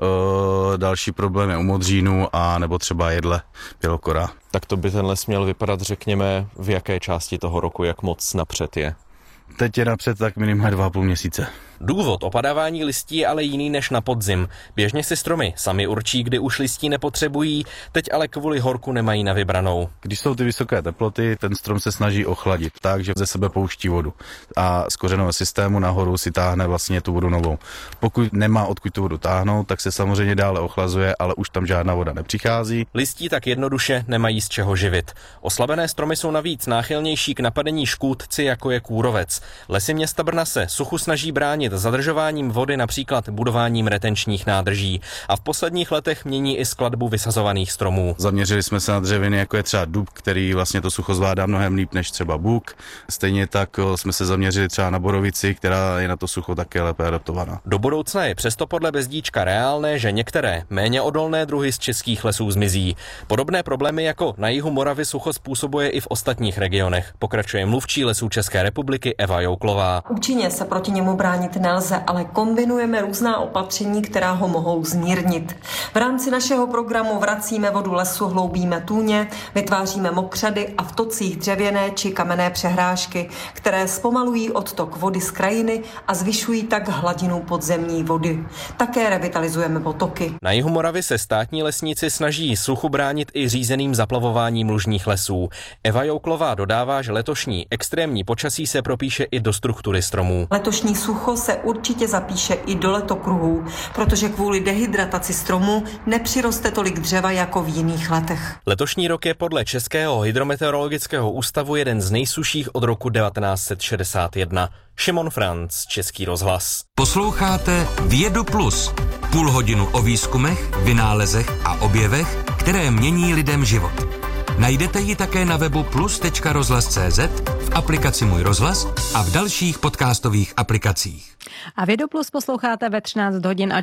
Speaker 19: Další problém je u modřínu a nebo třeba jedle bělokora.
Speaker 18: Tak to by ten les měl vypadat, řekněme, v jaké části toho roku, jak moc napřed je?
Speaker 19: Teď je napřed tak minimálně 2,5 měsíce.
Speaker 18: Důvod opadávání listí je ale jiný než na podzim. Běžně si stromy sami určí, kdy už listí nepotřebují, teď ale kvůli horku nemají na vybranou.
Speaker 19: Když jsou ty vysoké teploty, ten strom se snaží ochladit, takže ze sebe pouští vodu a z kořenového systému nahoru si táhne vlastně tu vodu novou. Pokud nemá odkud tu vodu táhnout, tak se samozřejmě dále ochlazuje, ale už tam žádná voda nepřichází.
Speaker 18: Listí tak jednoduše nemají z čeho živit. Oslabené stromy jsou navíc náchylnější k napadení škůdci, jako je kůrovec. Lesy města Brna se suchu snaží bránit zabránit zadržováním vody například budováním retenčních nádrží a v posledních letech mění i skladbu vysazovaných stromů.
Speaker 19: Zaměřili jsme se na dřeviny, jako je třeba dub, který vlastně to sucho zvládá mnohem líp než třeba buk. Stejně tak jsme se zaměřili třeba na borovici, která je na to sucho také lépe adaptovaná.
Speaker 18: Do budoucna je přesto podle Bezdíčka reálné, že některé méně odolné druhy z českých lesů zmizí. Podobné problémy jako na jihu Moravy sucho způsobuje i v ostatních regionech. Pokračuje mluvčí Lesů České republiky Eva Jouklová.
Speaker 20: Účinně se proti němu bránit nelze, ale kombinujeme různá opatření, která ho mohou zmírnit. V rámci našeho programu vracíme vodu lesu, hloubíme tůně, vytváříme mokřady a v tocích dřevěné či kamenné přehrážky, které zpomalují odtok vody z krajiny a zvyšují tak hladinu podzemní vody. Také revitalizujeme potoky.
Speaker 18: Na jihu Moravy se státní lesníci snaží suchu bránit i řízeným zaplavováním lužních lesů. Eva Jouklová dodává, že letošní extrémní počasí se propíše i do struktury stromů.
Speaker 20: Letošní sucho se určitě zapíše i do letokruhů, protože kvůli dehydrataci stromů nepřiroste tolik dřeva jako v jiných letech.
Speaker 18: Letošní rok je podle Českého hydrometeorologického ústavu jeden z nejsušších od roku 1961. Šimon Franc, Český rozhlas.
Speaker 5: Posloucháte Vědu Plus. Půl hodinu o výzkumech, vynálezech a objevech, které mění lidem život. Najdete ji také na webu plus.rozhlas.cz, v aplikaci Můj rozhlas a v dalších podcastových aplikacích.
Speaker 12: A Vědu Plus posloucháte ve 13 hodin a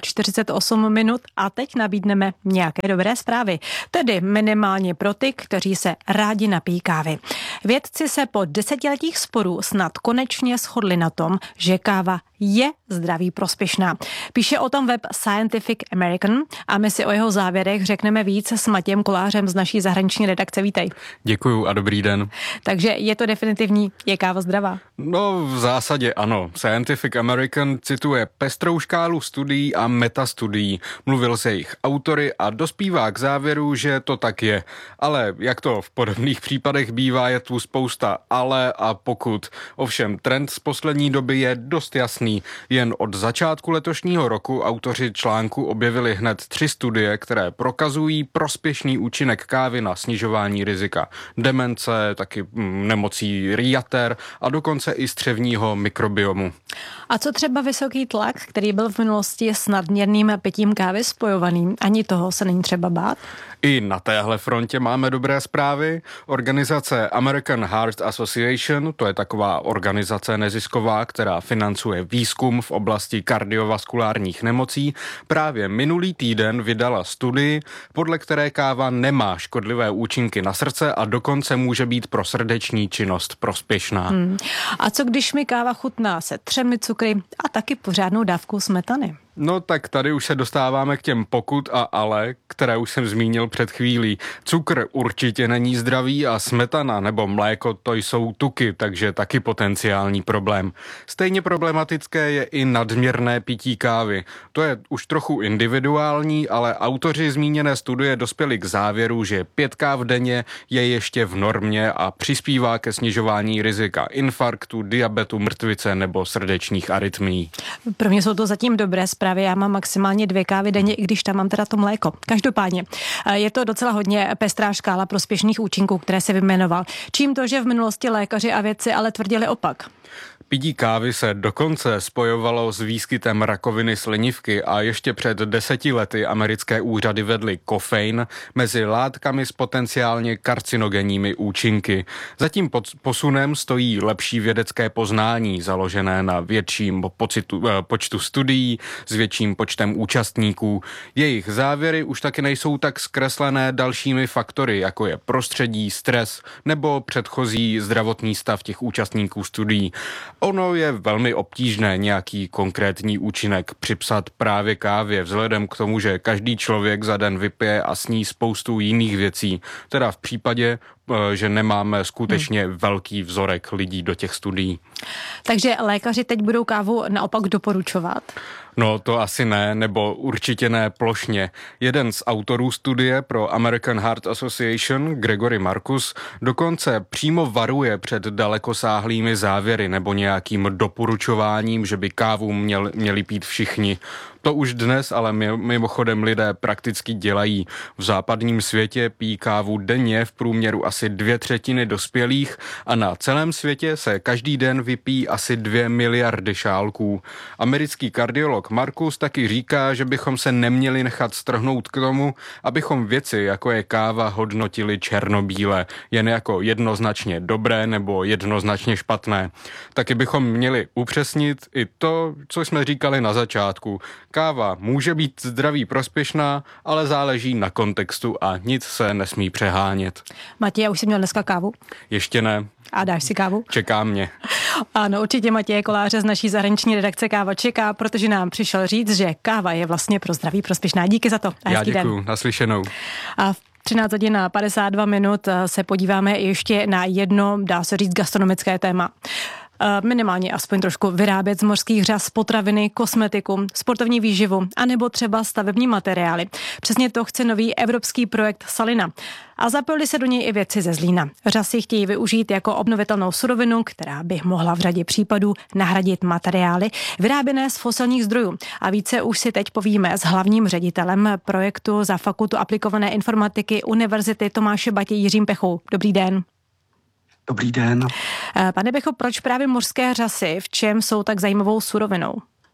Speaker 12: 48 minut a teď nabídneme nějaké dobré zprávy. Tedy minimálně pro ty, kteří se rádi napíjí kávy. Vědci se po desetiletích sporů snad konečně shodli na tom, že káva je zdraví prospěšná. Píše o tom web Scientific American a my si o jeho závěrech řekneme víc s Matějem Kolářem z naší zahraniční redakce. Vítej.
Speaker 21: Děkuju a dobrý den.
Speaker 12: Takže je to definitivní, je káva zdravá?
Speaker 21: No v zásadě ano. Scientific American cituje pestrou škálu studií a metastudií. Mluvil se jejich autory a dospívá k závěru, že to tak je. Ale jak to v podobných případech bývá, je tu spousta ale a pokud. Ovšem trend z poslední doby je dost jasný. Jen od začátku letošního roku autoři článku objevili hned 3 studie, které prokazují prospěšný účinek kávy na snižování rizika demence, taky nemocí jater a dokonce i střevního mikrobiomu.
Speaker 12: A co třeba vysoký tlak, který byl v minulosti s nadměrným pitím kávy spojovaný? Ani toho se není třeba bát?
Speaker 21: I na téhle frontě máme dobré zprávy. Organizace American Heart Association, to je taková organizace nezisková, která financuje výzkum v oblasti kardiovaskulárních nemocí, právě minulý týden vydala studii, podle které káva nemá škodlivé účinky na srdce a dokonce může být pro srdeční činnost prospěšná.
Speaker 12: A co když mi káva chutná se 3 cukry a taky pořádnou dávkou smetany?
Speaker 21: No tak tady už se dostáváme k těm pokud a ale, které už jsem zmínil před chvílí. Cukr určitě není zdravý a smetana nebo mléko to jsou tuky, takže taky potenciální problém. Stejně problematické je i nadměrné pití kávy. To je už trochu individuální, ale autoři zmíněné studie dospěli k závěru, že 5 káv denně je ještě v normě a přispívá ke snižování rizika infarktu, diabetu, mrtvice nebo srdečních arytmií.
Speaker 12: Pro mě jsou to zatím dobré zprávy. Já mám maximálně 2 kávy denně, i když tam mám teda to mléko. Každopádně je to docela hodně pestrá škála prospěšných účinků, které se vyjmenoval. Čím to, že v minulosti lékaři a vědci ale tvrdili opak?
Speaker 21: Pití kávy se dokonce spojovalo s výskytem rakoviny slinivky a ještě před 10 lety americké úřady vedly kofein mezi látkami s potenciálně karcinogenními účinky. Za tím posunem stojí lepší vědecké poznání založené na větším počtu studií s větším počtem účastníků. Jejich závěry už taky nejsou tak zkreslené dalšími faktory, jako je prostředí, stres nebo předchozí zdravotní stav těch účastníků studií. Ono je velmi obtížné nějaký konkrétní účinek připsat právě kávě, vzhledem k tomu, že každý člověk za den vypije a sní spoustu jiných věcí. Teda v případě, že nemáme skutečně velký vzorek lidí do těch studií.
Speaker 12: Takže lékaři teď budou kávu naopak doporučovat?
Speaker 21: No to asi ne, nebo určitě ne plošně. Jeden z autorů studie pro American Heart Association, Gregory Marcus, dokonce přímo varuje před dalekosáhlými závěry nebo nějakým doporučováním, že by kávu měli pít všichni. To už dnes ale mimochodem lidé prakticky dělají. V západním světě pijí kávu denně v průměru asi 2/3 dospělých a na celém světě se každý den vypíjí asi 2 miliardy šálků. Americký kardiolog Markus taky říká, že bychom se neměli nechat strhnout k tomu, abychom věci, jako je káva, hodnotili černobíle, jen jako jednoznačně dobré nebo jednoznačně špatné. Taky bychom měli upřesnit i to, co jsme říkali na začátku. Káva může být zdraví prospěšná, ale záleží na kontextu a nic se nesmí přehánět.
Speaker 12: Matěj, už jsi měl dneska kávu?
Speaker 21: Ještě ne.
Speaker 12: A dáš si kávu?
Speaker 21: Čeká mě.
Speaker 12: Ano, určitě Matěje Koláře z naší zahraniční redakce Káva čeká, protože nám přišel říct, že káva je vlastně pro zdraví prospěšná. Díky za to.
Speaker 21: Já děkuju. Naslyšenou.
Speaker 12: A v 13 hodin a 52 minut se podíváme ještě na jedno, dá se říct, gastronomické téma. Minimálně aspoň trošku vyrábět z mořských řas potraviny, kosmetiku, sportovní výživu anebo třeba stavební materiály. Přesně to chce nový evropský projekt Salina. A zapojili se do něj i vědci ze Zlína. Řasy chtějí využít jako obnovitelnou surovinu, která by mohla v řadě případů nahradit materiály vyráběné z fosilních zdrojů. A více už si teď povíme s hlavním ředitelem projektu za Fakultu aplikované informatiky Univerzity Tomáše Bati Jiřím Pechou. Dobrý den.
Speaker 4: Dobrý den.
Speaker 12: Pane Becho, proč právě mořské řasy? V čem jsou tak zajímavou surovinou?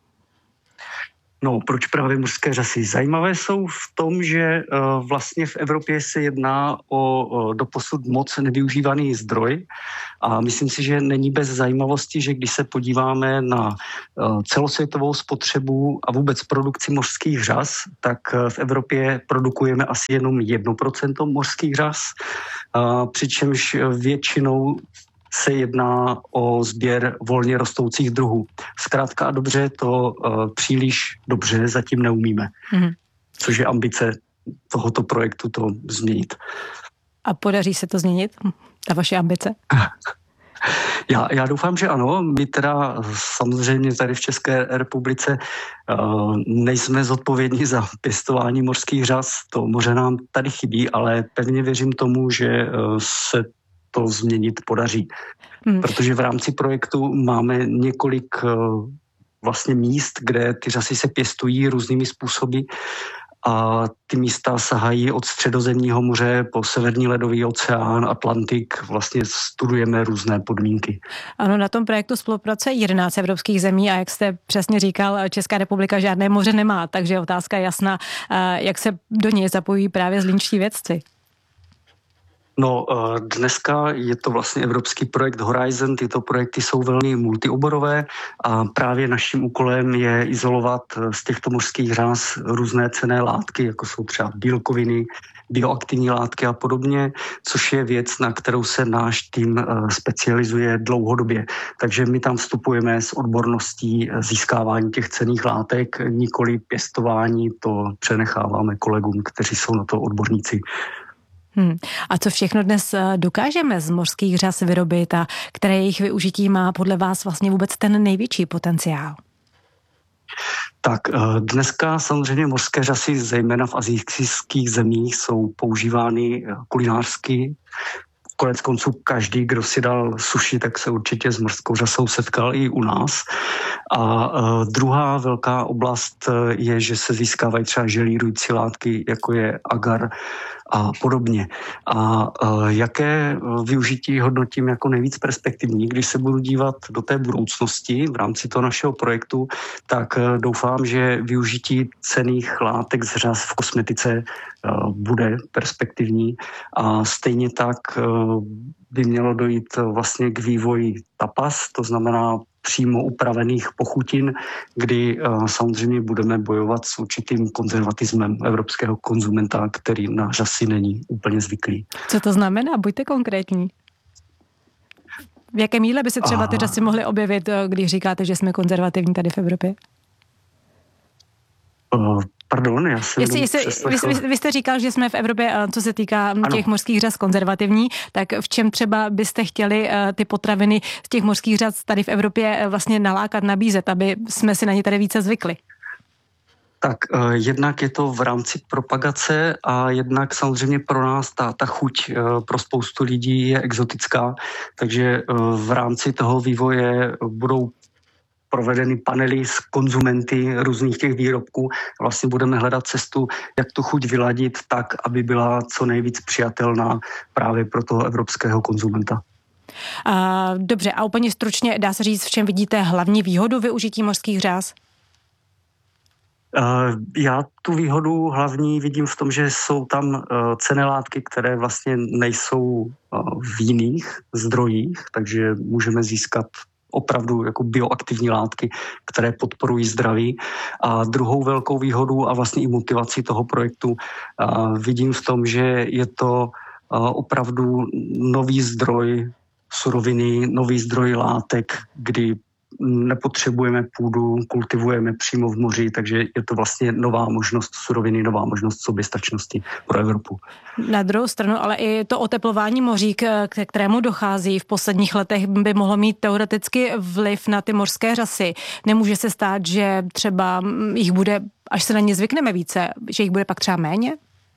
Speaker 4: No, proč právě mořské řasy? Zajímavé jsou v tom, že vlastně v Evropě se jedná o doposud moc nevyužívaný zdroj a myslím si, že není bez zajímavosti, že když se podíváme na celosvětovou spotřebu a vůbec produkci mořských řas, tak v Evropě produkujeme asi jenom 1% mořských řas, přičemž většinou se jedná o sběr volně rostoucích druhů. Zkrátka a dobře to příliš dobře zatím neumíme. Což je ambice tohoto projektu to změnit.
Speaker 12: A podaří se to změnit? Ta vaše ambice?
Speaker 4: Já doufám, že ano. My teda samozřejmě tady v České republice nejsme zodpovědní za pěstování mořských řas. To moře nám tady chybí, ale pevně věřím tomu, že se to změnit podaří. Protože v rámci projektu máme několik vlastně míst, kde ty řasy se pěstují různými způsoby a ty místa sahají od Středozemního moře po Severní ledový oceán, Atlantik, vlastně studujeme různé podmínky.
Speaker 12: Ano, na tom projektu spolupracuje 11 evropských zemí a jak jste přesně říkal, Česká republika žádné moře nemá, takže otázka je jasná, jak se do něj zapojí právě zlínští vědci.
Speaker 4: No, dneska je to vlastně evropský projekt Horizon, tyto projekty jsou velmi multioborové a právě naším úkolem je izolovat z těchto mořských řas různé cenné látky, jako jsou třeba bílkoviny, bioaktivní látky a podobně, což je věc, na kterou se náš tým specializuje dlouhodobě. Takže my tam vstupujeme s odborností získávání těch cenných látek, nikoli pěstování, to přenecháváme kolegům, kteří jsou na to odborníci.
Speaker 12: A co všechno dnes dokážeme z mořských řas vyrobit a které jejich využití má podle vás vlastně vůbec ten největší potenciál?
Speaker 4: Tak dneska samozřejmě mořské řasy, zejména v asijských zemích, jsou používány kulinářsky. Konec konců každý, kdo si dal sushi, tak se určitě s mořskou řasou setkal i u nás. A druhá velká oblast je, že se získávají třeba želírující látky, jako je agar a podobně. A jaké využití hodnotím jako nejvíc perspektivní, když se budu dívat do té budoucnosti v rámci toho našeho projektu, tak doufám, že využití cenných látek z řas v kosmetice bude perspektivní a stejně tak by mělo dojít vlastně k vývoji tapas, to znamená přímo upravených pochutin, kdy samozřejmě budeme bojovat s určitým konzervatismem evropského konzumenta, který na řasy není úplně zvyklý.
Speaker 12: Co to znamená? Buďte konkrétní. V jakém jídle by se třeba ty řasy mohly objevit, když říkáte, že jsme konzervativní tady v Evropě?
Speaker 4: Pardon, já jsem
Speaker 12: vy jste říkal, že jsme v Evropě, co se týká těch mořských řas, konzervativní, tak v čem třeba byste chtěli ty potraviny z těch mořských řas tady v Evropě vlastně nalákat, nabízet, aby jsme si na ně tady více zvykli?
Speaker 4: Tak jednak je to v rámci propagace a jednak samozřejmě pro nás ta chuť pro spoustu lidí je exotická, takže v rámci toho vývoje budou provedeny panely s konzumenty různých těch výrobků. Vlastně budeme hledat cestu, jak tu chuť vyladit tak, aby byla co nejvíc přijatelná právě pro toho evropského konzumenta.
Speaker 12: Dobře, a úplně stručně dá se říct, v čem vidíte hlavní výhodu využití mořských řas?
Speaker 4: Já tu výhodu hlavní vidím v tom, že jsou tam cenné látky, které vlastně nejsou v jiných zdrojích, takže můžeme získat opravdu jako bioaktivní látky, které podporují zdraví. A druhou velkou výhodu a vlastně i motivací toho projektu vidím v tom, že je to opravdu nový zdroj suroviny, nový zdroj látek, kdy nepotřebujeme půdu, kultivujeme přímo v moři, takže je to vlastně nová možnost suroviny, nová možnost soběstačnosti pro Evropu.
Speaker 12: Na druhou stranu, ale i to oteplování moří, k kterému dochází v posledních letech, by mohlo mít teoreticky vliv na ty mořské řasy. Nemůže se stát, že třeba jich bude, až se na ně zvykneme více, že jich bude pak třeba méně?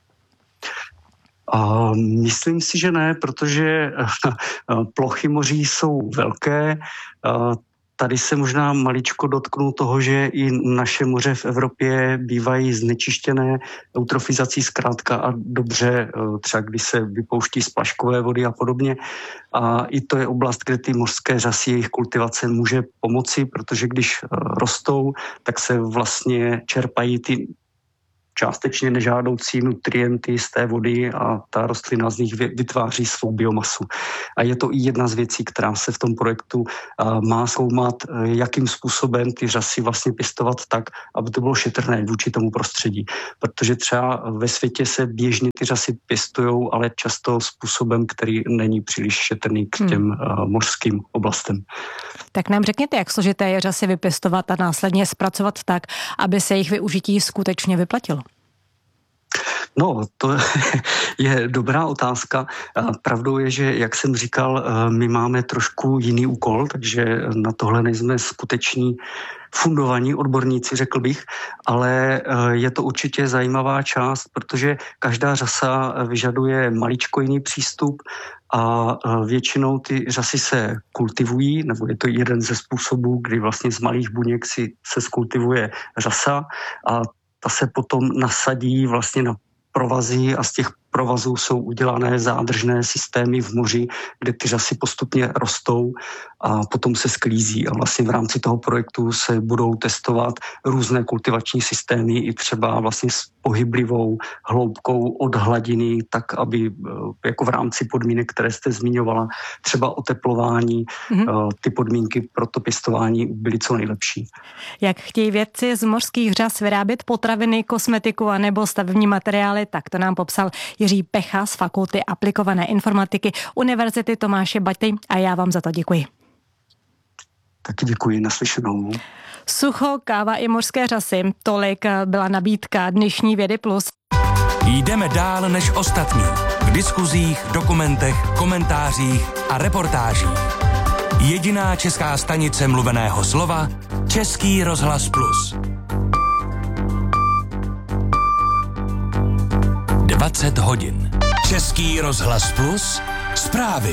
Speaker 4: Myslím si, že ne, protože plochy moří jsou velké. Tady se možná maličko dotknu toho, že i naše moře v Evropě bývají znečištěné eutrofizací zkrátka a dobře, třeba když se vypouští splaškové vody a podobně. A i to je oblast, kde ty mořské řasy, jejich kultivace může pomoci, protože když rostou, tak se vlastně čerpají ty částečně nežádoucí nutrienty z té vody a ta rostlina z nich vytváří svou biomasu. A je to i jedna z věcí, která se v tom projektu má zkoumat, jakým způsobem ty řasy vlastně pěstovat tak, aby to bylo šetrné vůči tomu prostředí. Protože třeba ve světě se běžně ty řasy pěstujou, ale často způsobem, který není příliš šetrný k těm mořským oblastem.
Speaker 12: Tak nám řekněte, jak složité je řasy vypěstovat a následně zpracovat tak, aby se jejich využití skutečně vyplatilo.
Speaker 4: No, to je dobrá otázka. Pravdou je, že, jak jsem říkal, my máme trošku jiný úkol, takže na tohle nejsme skuteční fundovaní odborníci, řekl bych, ale je to určitě zajímavá část, protože každá řasa vyžaduje maličko jiný přístup a většinou ty řasy se kultivují, nebo je to jeden ze způsobů, kdy vlastně z malých buněk se skultivuje řasa a ta se potom nasadí vlastně na provazy a z těch provazů jsou udělané zádržné systémy v moři, kde ty řasy postupně rostou a potom se sklízí. A vlastně v rámci toho projektu se budou testovat různé kultivační systémy i třeba vlastně s pohyblivou hloubkou od hladiny, tak aby jako v rámci podmínek, které jste zmiňovala, třeba oteplování, ty podmínky pro to pěstování byly co nejlepší.
Speaker 12: Jak chtějí vědci z mořských řas vyrábět potraviny, kosmetiku a nebo stavební materiály, tak to nám popsal Jiří Pecha z Fakulty aplikované informatiky Univerzity Tomáše Bati a já vám za to děkuji.
Speaker 4: Taky děkuji, naslyšenou.
Speaker 12: Sucho, káva i mořské řasy, tolik byla nabídka dnešní Vědy Plus.
Speaker 5: Jdeme dál než ostatní. V diskuzích, dokumentech, komentářích a reportážích. Jediná česká stanice mluveného slova Český rozhlas Plus. 20 hodin. Český rozhlas Plus. Zprávy.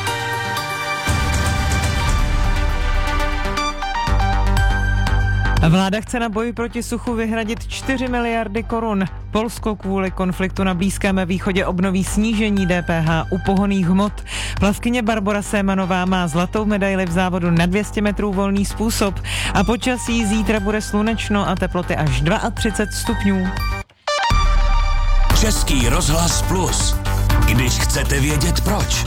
Speaker 8: Vláda chce na boji proti suchu vyhradit 4 miliardy korun. Polsko kvůli konfliktu na Blízkém východě obnoví snížení DPH u pohonných hmot. Plavkyně Barbora Sémanová má zlatou medaili v závodu na 200 metrů volný způsob. A počasí zítra bude slunečno a teploty až 32 stupňů.
Speaker 5: Český rozhlas Plus. Když chcete vědět proč.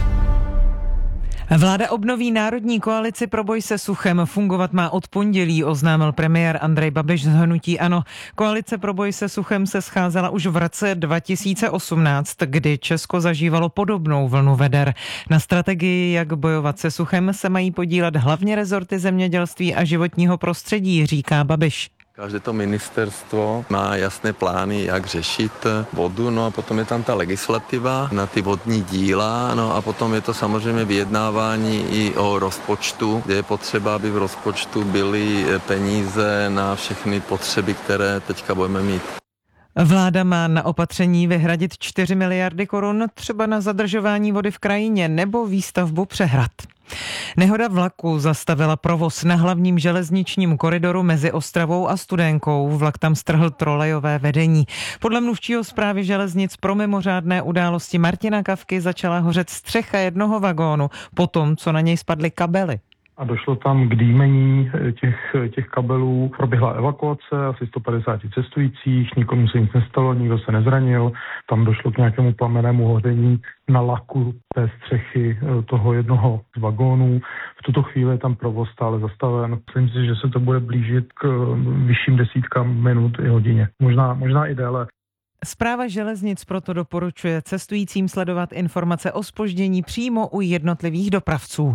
Speaker 8: Vláda obnoví národní koalici pro boj se suchem. Fungovat má od pondělí, oznámil premiér Andrej Babiš z hnutí ANO. Koalice pro boj se suchem se scházela už v roce 2018, kdy Česko zažívalo podobnou vlnu veder. Na strategii, jak bojovat se suchem, se mají podílet hlavně rezorty zemědělství a životního prostředí, říká Babiš.
Speaker 3: Každé to ministerstvo má jasné plány, jak řešit vodu, no a potom je tam ta legislativa na ty vodní díla, no a potom je to samozřejmě vyjednávání i o rozpočtu, kde je potřeba, aby v rozpočtu byly peníze na všechny potřeby, které teďka budeme mít.
Speaker 8: Vláda má na opatření vyhradit 4 miliardy korun, třeba na zadržování vody v krajině nebo výstavbu přehrad. Nehoda vlaku zastavila provoz na hlavním železničním koridoru mezi Ostravou a Studénkou. Vlak tam strhl trolejové vedení. Podle mluvčího Správy železnic pro mimořádné události Martina Kavky začala hořet střecha jednoho vagónu, potom, co na něj spadly kabely.
Speaker 1: A došlo tam k dýmení těch kabelů. Proběhla evakuace asi 150 cestujících, nikomu se nic nestalo, nikdo se nezranil. Tam došlo k nějakému plamennému hoření na laku té střechy toho jednoho z vagónů. V tuto chvíli je tam provoz stále zastaven. Myslím si, že se to bude blížit k vyšším desítkám minut i hodině. Možná i déle.
Speaker 8: Správa železnic proto doporučuje cestujícím sledovat informace o zpoždění přímo u jednotlivých dopravců.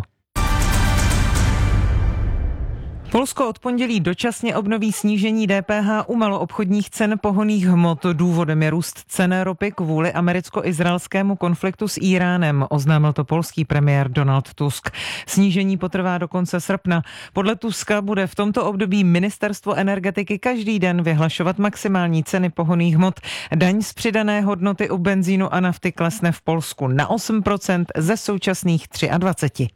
Speaker 8: Polsko od pondělí dočasně obnoví snížení DPH u maloobchodních cen pohonných hmot. Důvodem je růst cen ropy kvůli americko-izraelskému konfliktu s Íránem, oznámil to polský premiér Donald Tusk. Snížení potrvá do konce srpna. Podle Tuska bude v tomto období ministerstvo energetiky každý den vyhlašovat maximální ceny pohonných hmot. Daň z přidané hodnoty u benzínu a nafty klesne v Polsku na 8% ze současných 23%.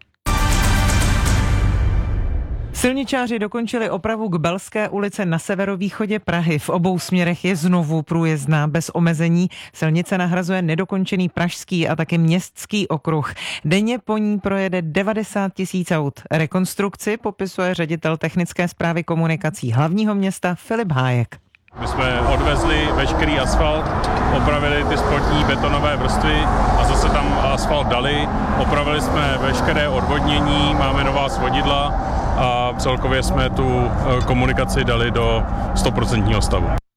Speaker 8: Silničáři dokončili opravu k Belské ulici na severovýchodě Prahy. V obou směrech je znovu průjezdná bez omezení. Silnice nahrazuje nedokončený pražský a taky městský okruh. Denně po ní projede 90 000 aut. Rekonstrukci popisuje ředitel technické správy komunikací hlavního města Filip Hájek.
Speaker 22: My jsme odvezli veškerý asfalt, opravili ty spodní betonové vrstvy a zase tam asfalt dali. Opravili jsme veškeré odvodnění, máme nová svodidla a celkově jsme tu komunikaci dali do 100% stavu.